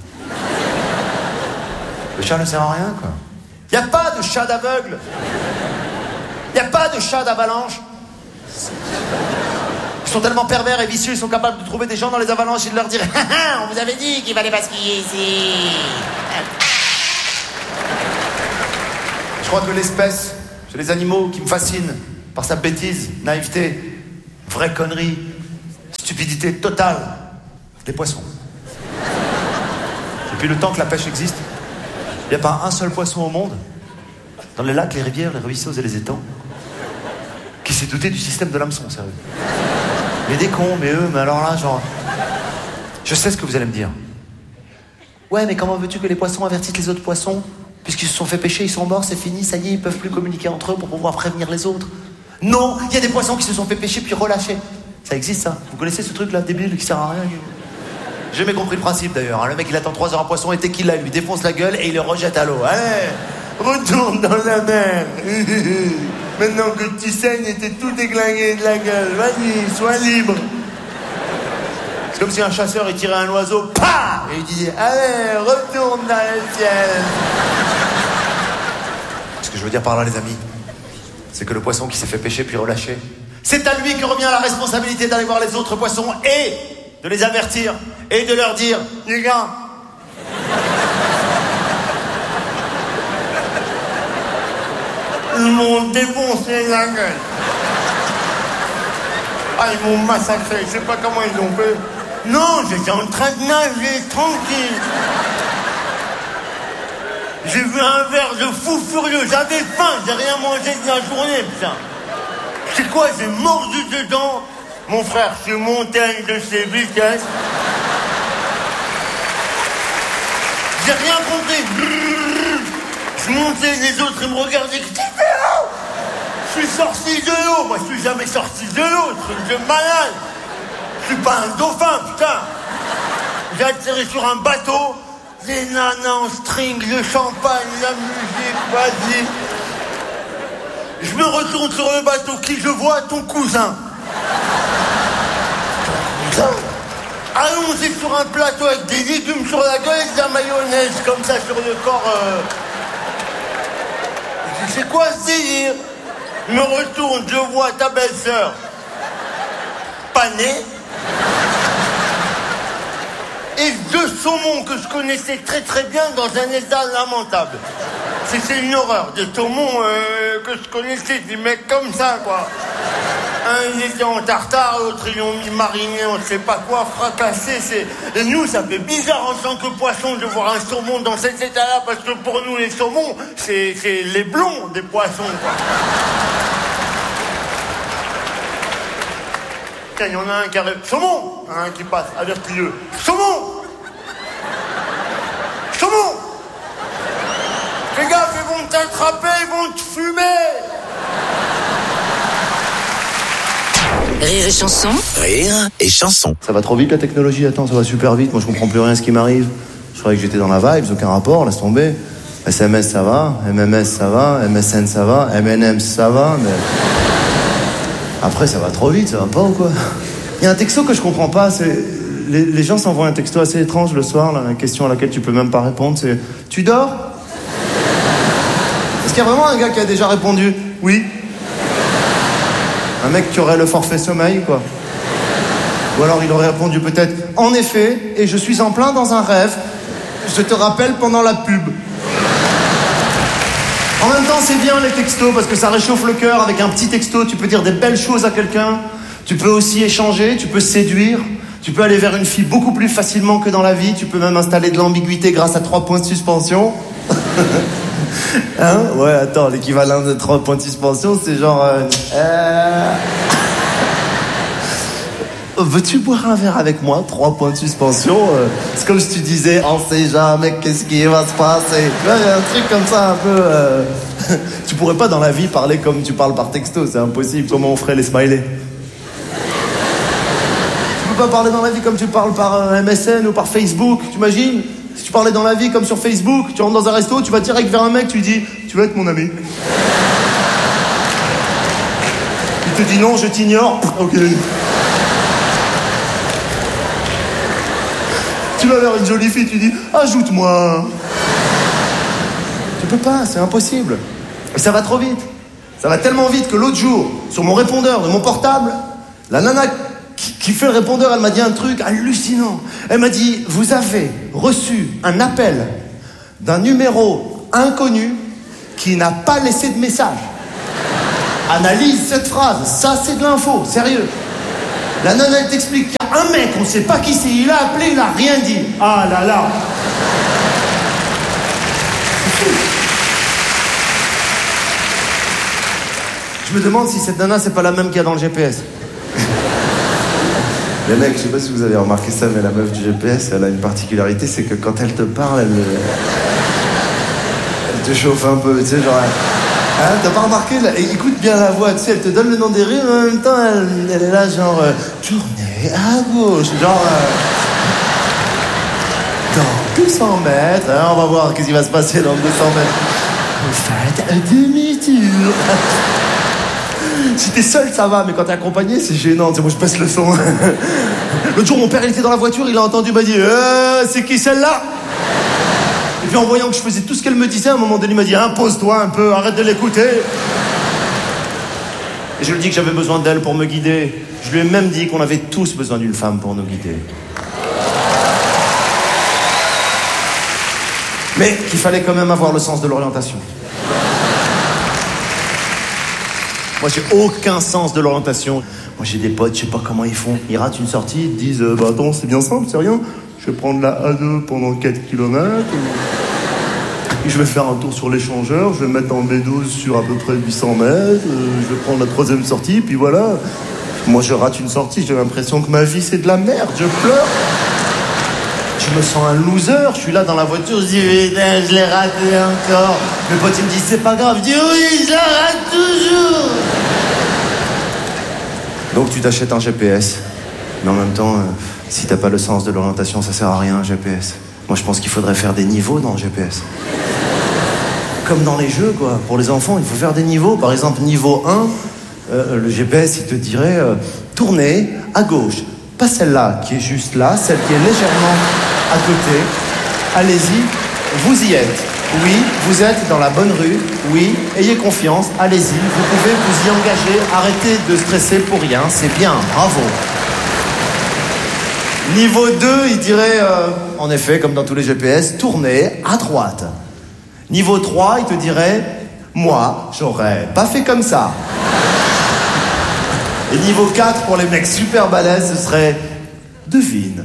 Le chat ne sert à rien, quoi. Y a pas de chat d'aveugle. Y a pas de chat d'avalanche. Ils sont tellement pervers et vicieux, ils sont capables de trouver des gens dans les avalanches et de leur dire « Ah ah, on vous avait dit qu'il fallait pas skier ici !» Je crois que l'espèce, c'est les animaux qui me fascinent par sa bêtise, naïveté, vraie connerie, stupidité totale. Les poissons. Depuis le temps que la pêche existe, il n'y a pas un seul poisson au monde, dans les lacs, les rivières, les ruisseaux et les étangs, qui s'est douté du système de l'hameçon, sérieux. Mais des cons, mais eux, mais alors là, genre... Je sais ce que vous allez me dire. Ouais, mais comment veux-tu que les poissons avertissent les autres poissons ? Puisqu'ils se sont fait pêcher, ils sont morts, c'est fini, ça y est, ils peuvent plus communiquer entre eux pour pouvoir prévenir les autres. Non, il y a des poissons qui se sont fait pêcher puis relâchés. Ça existe, ça. Vous connaissez ce truc-là, débile, qui sert à rien. J'ai jamais compris le principe, d'ailleurs. Le mec, il attend trois heures un poisson et dès qu'il l'a, il lui défonce la gueule et il le rejette à l'eau. Allez, retourne dans la mer. Maintenant que tu saignes, t'es tout déglingué de la gueule. Vas-y, sois libre. C'est comme si un chasseur il tirait un oiseau, pah, et il disait allez, retourne dans le ciel. Ce que je veux dire par là, les amis, c'est que le poisson qui s'est fait pêcher puis relâché, c'est à lui que revient la responsabilité d'aller voir les autres poissons et de les avertir et de leur dire les gars, ils m'ont défoncé la gueule. Ah, ils m'ont massacré, je sais pas comment ils ont fait. Non, j'étais en train de nager, tranquille. J'ai vu un verre de fou furieux, j'avais faim, j'ai rien mangé de la journée, putain. C'est quoi, j'ai mordu dedans. Mon frère, je suis monté à une de ses vitesses. J'ai rien compris. Je montais, les autres, ils me regardaient, qu'est-ce que tu fais là ? Je suis sorti de l'eau, moi je suis jamais sorti de l'eau, truc de malade. Je suis pas un dauphin, putain. J'ai atterri sur un bateau, les nanas en string, le champagne, la musique, vas-y. Je me retourne sur le bateau, qui je vois, ton cousin. Putain. Allongé sur un plateau avec des légumes sur la gueule et de la mayonnaise, comme ça sur le corps. Euh... C'est quoi ce délire ? Je me retourne, je vois ta belle-sœur panée et deux saumons que je connaissais très très bien dans un état lamentable. C'était une horreur, des saumons euh, que je connaissais, des mecs comme ça, quoi. Un, il était en tartare, l'autre, ils l'ont mis mariné, on ne sait pas quoi, fracassé. C'est... Et nous, ça fait bizarre en tant que poisson de voir un saumon dans cet état-là, parce que pour nous, les saumons, c'est, c'est les blonds des poissons, quoi. Tiens, il y en a un qui arrive. Saumon! Un qui passe, avertis-le. Saumon! Saumon! Fais gaffe, ils vont t'attraper, ils vont te fumer! Rire et chanson. Rire et chanson. Ça va trop vite la technologie, attends, ça va super vite. Moi je comprends plus rien à ce qui m'arrive. Je croyais que j'étais dans la vibe, aucun rapport, laisse tomber. S M S ça va, M M S ça va, M S N ça va, M N M ça va, mais... Après ça va trop vite, ça va pas ou quoi? Il y a un texto que je comprends pas, c'est... Les, les gens s'envoient un texto assez étrange le soir, là, la question à laquelle tu peux même pas répondre, c'est... Tu dors? Est-ce qu'il y a vraiment un gars qui a déjà répondu? Oui. Un mec qui aurait le forfait sommeil, quoi. Ou alors il aurait répondu peut-être « En effet, et je suis en plein dans un rêve, je te rappelle pendant la pub. » En même temps, c'est bien les textos, parce que ça réchauffe le cœur. Avec un petit texto, tu peux dire des belles choses à quelqu'un. Tu peux aussi échanger, tu peux séduire. Tu peux aller vers une fille beaucoup plus facilement que dans la vie. Tu peux même installer de l'ambiguïté grâce à trois points de suspension. Hein? Ouais, attends, l'équivalent de trois points de suspension, c'est genre... Euh, euh... Veux-tu boire un verre avec moi? Trois points de suspension. Euh, c'est comme si tu disais, on sait jamais qu'est-ce qui va se passer. Tu vois, il y a un truc comme ça un peu... Euh... tu pourrais pas dans la vie parler comme tu parles par texto, c'est impossible. Comment on ferait les smileys? Tu peux pas parler dans la vie comme tu parles par euh, M S N ou par Facebook, tu imagines? Si tu parlais dans la vie comme sur Facebook, tu rentres dans un resto, tu vas direct vers un mec, tu lui dis « Tu veux être mon ami ?» Il te dit non, je t'ignore. Ok. Tu vas vers une jolie fille, tu dis ajoute-moi. Tu peux pas, c'est impossible. Et ça va trop vite. Ça va tellement vite que l'autre jour, sur mon répondeur de mon portable, la nana qui, qui fait le répondeur, elle m'a dit un truc hallucinant. Elle m'a dit, vous avez reçu un appel d'un numéro inconnu qui n'a pas laissé de message. Analyse cette phrase, ça c'est de l'info, sérieux. La nana, elle t'explique qu'il y a un mec, on sait pas qui c'est, il a appelé, il a rien dit. Ah là là. Je me demande si cette nana, c'est pas la même qu'il y a dans le G P S. Les mecs, je sais pas si vous avez remarqué ça, mais la meuf du G P S, elle a une particularité, c'est que quand elle te parle, elle, elle te chauffe un peu, tu sais, genre... Hein, t'as pas remarqué là, écoute bien la voix, tu sais, elle te donne le nom des rues, mais en même temps, elle, elle est là, genre... Euh, tournez à gauche, genre... Euh, dans deux cents mètres, hein, on va voir qu'est-ce qui va se passer dans deux cents mètres. Vous faites un demi-tour. Si t'es seul, ça va, mais quand t'es accompagné, c'est gênant. Tu sais, moi, je baisse le son. L'autre jour, mon père, il était dans la voiture, il a entendu, il m'a dit euh, c'est qui celle-là? Et puis, en voyant que je faisais tout ce qu'elle me disait, à un moment donné, il m'a dit impose-toi un peu, arrête de l'écouter. Et je lui ai dit que j'avais besoin d'elle pour me guider. Je lui ai même dit qu'on avait tous besoin d'une femme pour nous guider. Mais qu'il fallait quand même avoir le sens de l'orientation. Moi, j'ai aucun sens de l'orientation. Moi, j'ai des potes, je sais pas comment ils font. Ils ratent une sortie, ils te disent euh, bah attends, c'est bien simple, c'est rien. Je vais prendre la A deux pendant quatre kilomètres. Et je vais faire un tour sur l'échangeur. Je vais mettre en B douze sur à peu près huit cents mètres. Euh, je vais prendre la troisième sortie, puis voilà. Moi, je rate une sortie, j'ai l'impression que ma vie, c'est de la merde. Je pleure. Je me sens un loser. Je suis là dans la voiture, je dis putain, je l'ai raté encore. Mes potes, ils me disent c'est pas grave. Je dis oui, je la rate toujours. Donc tu t'achètes un G P S, mais en même temps, euh, si t'as pas le sens de l'orientation, ça sert à rien un G P S. Moi je pense qu'il faudrait faire des niveaux dans le G P S. Comme dans les jeux quoi, pour les enfants il faut faire des niveaux. Par exemple niveau un, euh, le G P S il te dirait euh, tournez à gauche. Pas celle-là qui est juste là, celle qui est légèrement à côté. Allez-y, vous y êtes. Oui, vous êtes dans la bonne rue. Oui, ayez confiance, allez-y. Vous pouvez vous y engager. Arrêtez de stresser pour rien, c'est bien, bravo. Niveau deux, il dirait, euh, en effet, comme dans tous les G P S, tournez à droite. Niveau trois, il te dirait, moi, j'aurais pas fait comme ça. Et niveau quatre, pour les mecs super balèzes, ce serait, devine.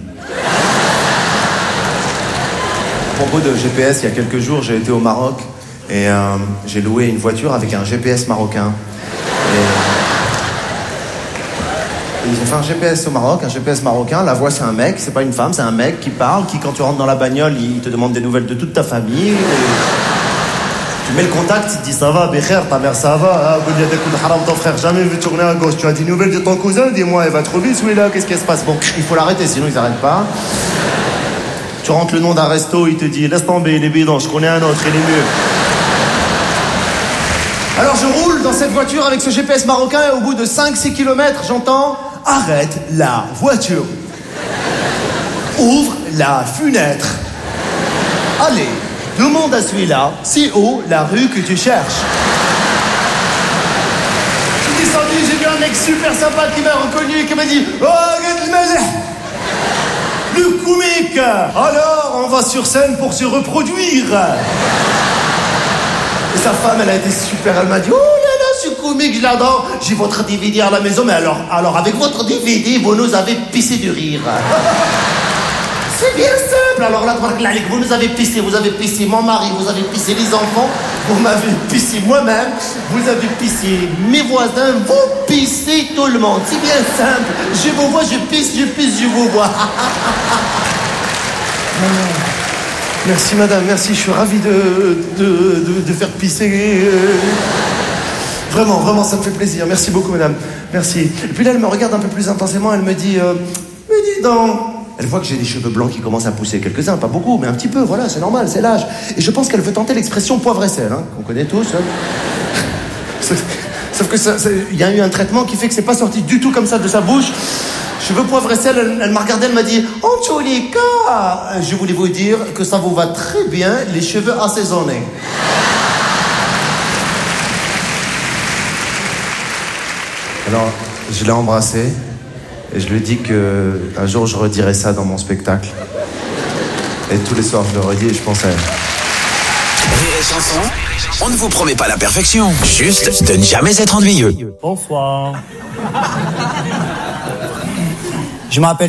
À propos de G P S, il y a quelques jours, j'ai été au Maroc et euh, j'ai loué une voiture avec un G P S marocain. Et... et ils ont fait un G P S au Maroc, un G P S marocain. La voix, c'est un mec, c'est pas une femme, c'est un mec qui parle, qui, quand tu rentres dans la bagnole, il te demande des nouvelles de toute ta famille. Et... tu mets le contact, il te dit ça va, Bécher, ta mère ça va, hein, ton frère jamais vu tourner à gauche. Tu as des nouvelles de ton cousin, dis-moi, elle va trop vite, celui-là, qu'est-ce qui se passe? Bon, il faut l'arrêter, sinon ils n'arrêtent pas. Tu rentres le nom d'un resto, il te dit laisse tomber, il est bidon, je connais un autre, il est mieux. Alors je roule dans cette voiture avec ce G P S marocain et au bout de cinq six kilomètres, j'entends arrête la voiture. Ouvre la fenêtre. Allez, demande à celui-là, c'est où la rue que tu cherches. Je suis descendu, j'ai vu un mec super sympa qui m'a reconnu et qui m'a dit oh, regarde le comique. Alors, on va sur scène pour se reproduire. Et sa femme, elle a été super. Elle m'a dit, oh là là, ce comique, je l'adore. J'ai votre D V D à la maison, mais alors, alors avec votre D V D, vous nous avez pissé de rire. C'est bien simple. Alors là, vous nous avez pissé, vous avez pissé mon mari, vous avez pissé les enfants, vous m'avez pissé moi-même, vous avez pissé mes voisins, vous pissez tout le monde. C'est bien simple. Je vous vois, je pisse, je pisse, je vous vois. Merci madame, merci, je suis ravi de, de, de, de faire pisser. Vraiment, vraiment, ça me fait plaisir. Merci beaucoup madame, merci. Et puis là, elle me regarde un peu plus intensément, elle me dit, euh, mais dis donc. Elle voit que j'ai des cheveux blancs qui commencent à pousser, quelques-uns, pas beaucoup, mais un petit peu, voilà, c'est normal, c'est l'âge. Et je pense qu'elle veut tenter l'expression poivre et sel, hein, qu'on connaît tous. Hein. Sauf que ça, ça- il y a eu un traitement qui fait que c'est pas sorti du tout comme ça de sa bouche. Cheveux, poivre et sel, elle, elle m'a regardé, elle m'a dit « En tous les cas, je voulais vous dire que ça vous va très bien, les cheveux assaisonnés. » Alors, je l'ai embrassé et je lui ai dit que un jour je redirai ça dans mon spectacle. Et tous les soirs je le redis et je pense à elle. Rire et chanson, on ne vous promet pas la perfection, juste de ne jamais être ennuyeux. Bonsoir. Je m'appelle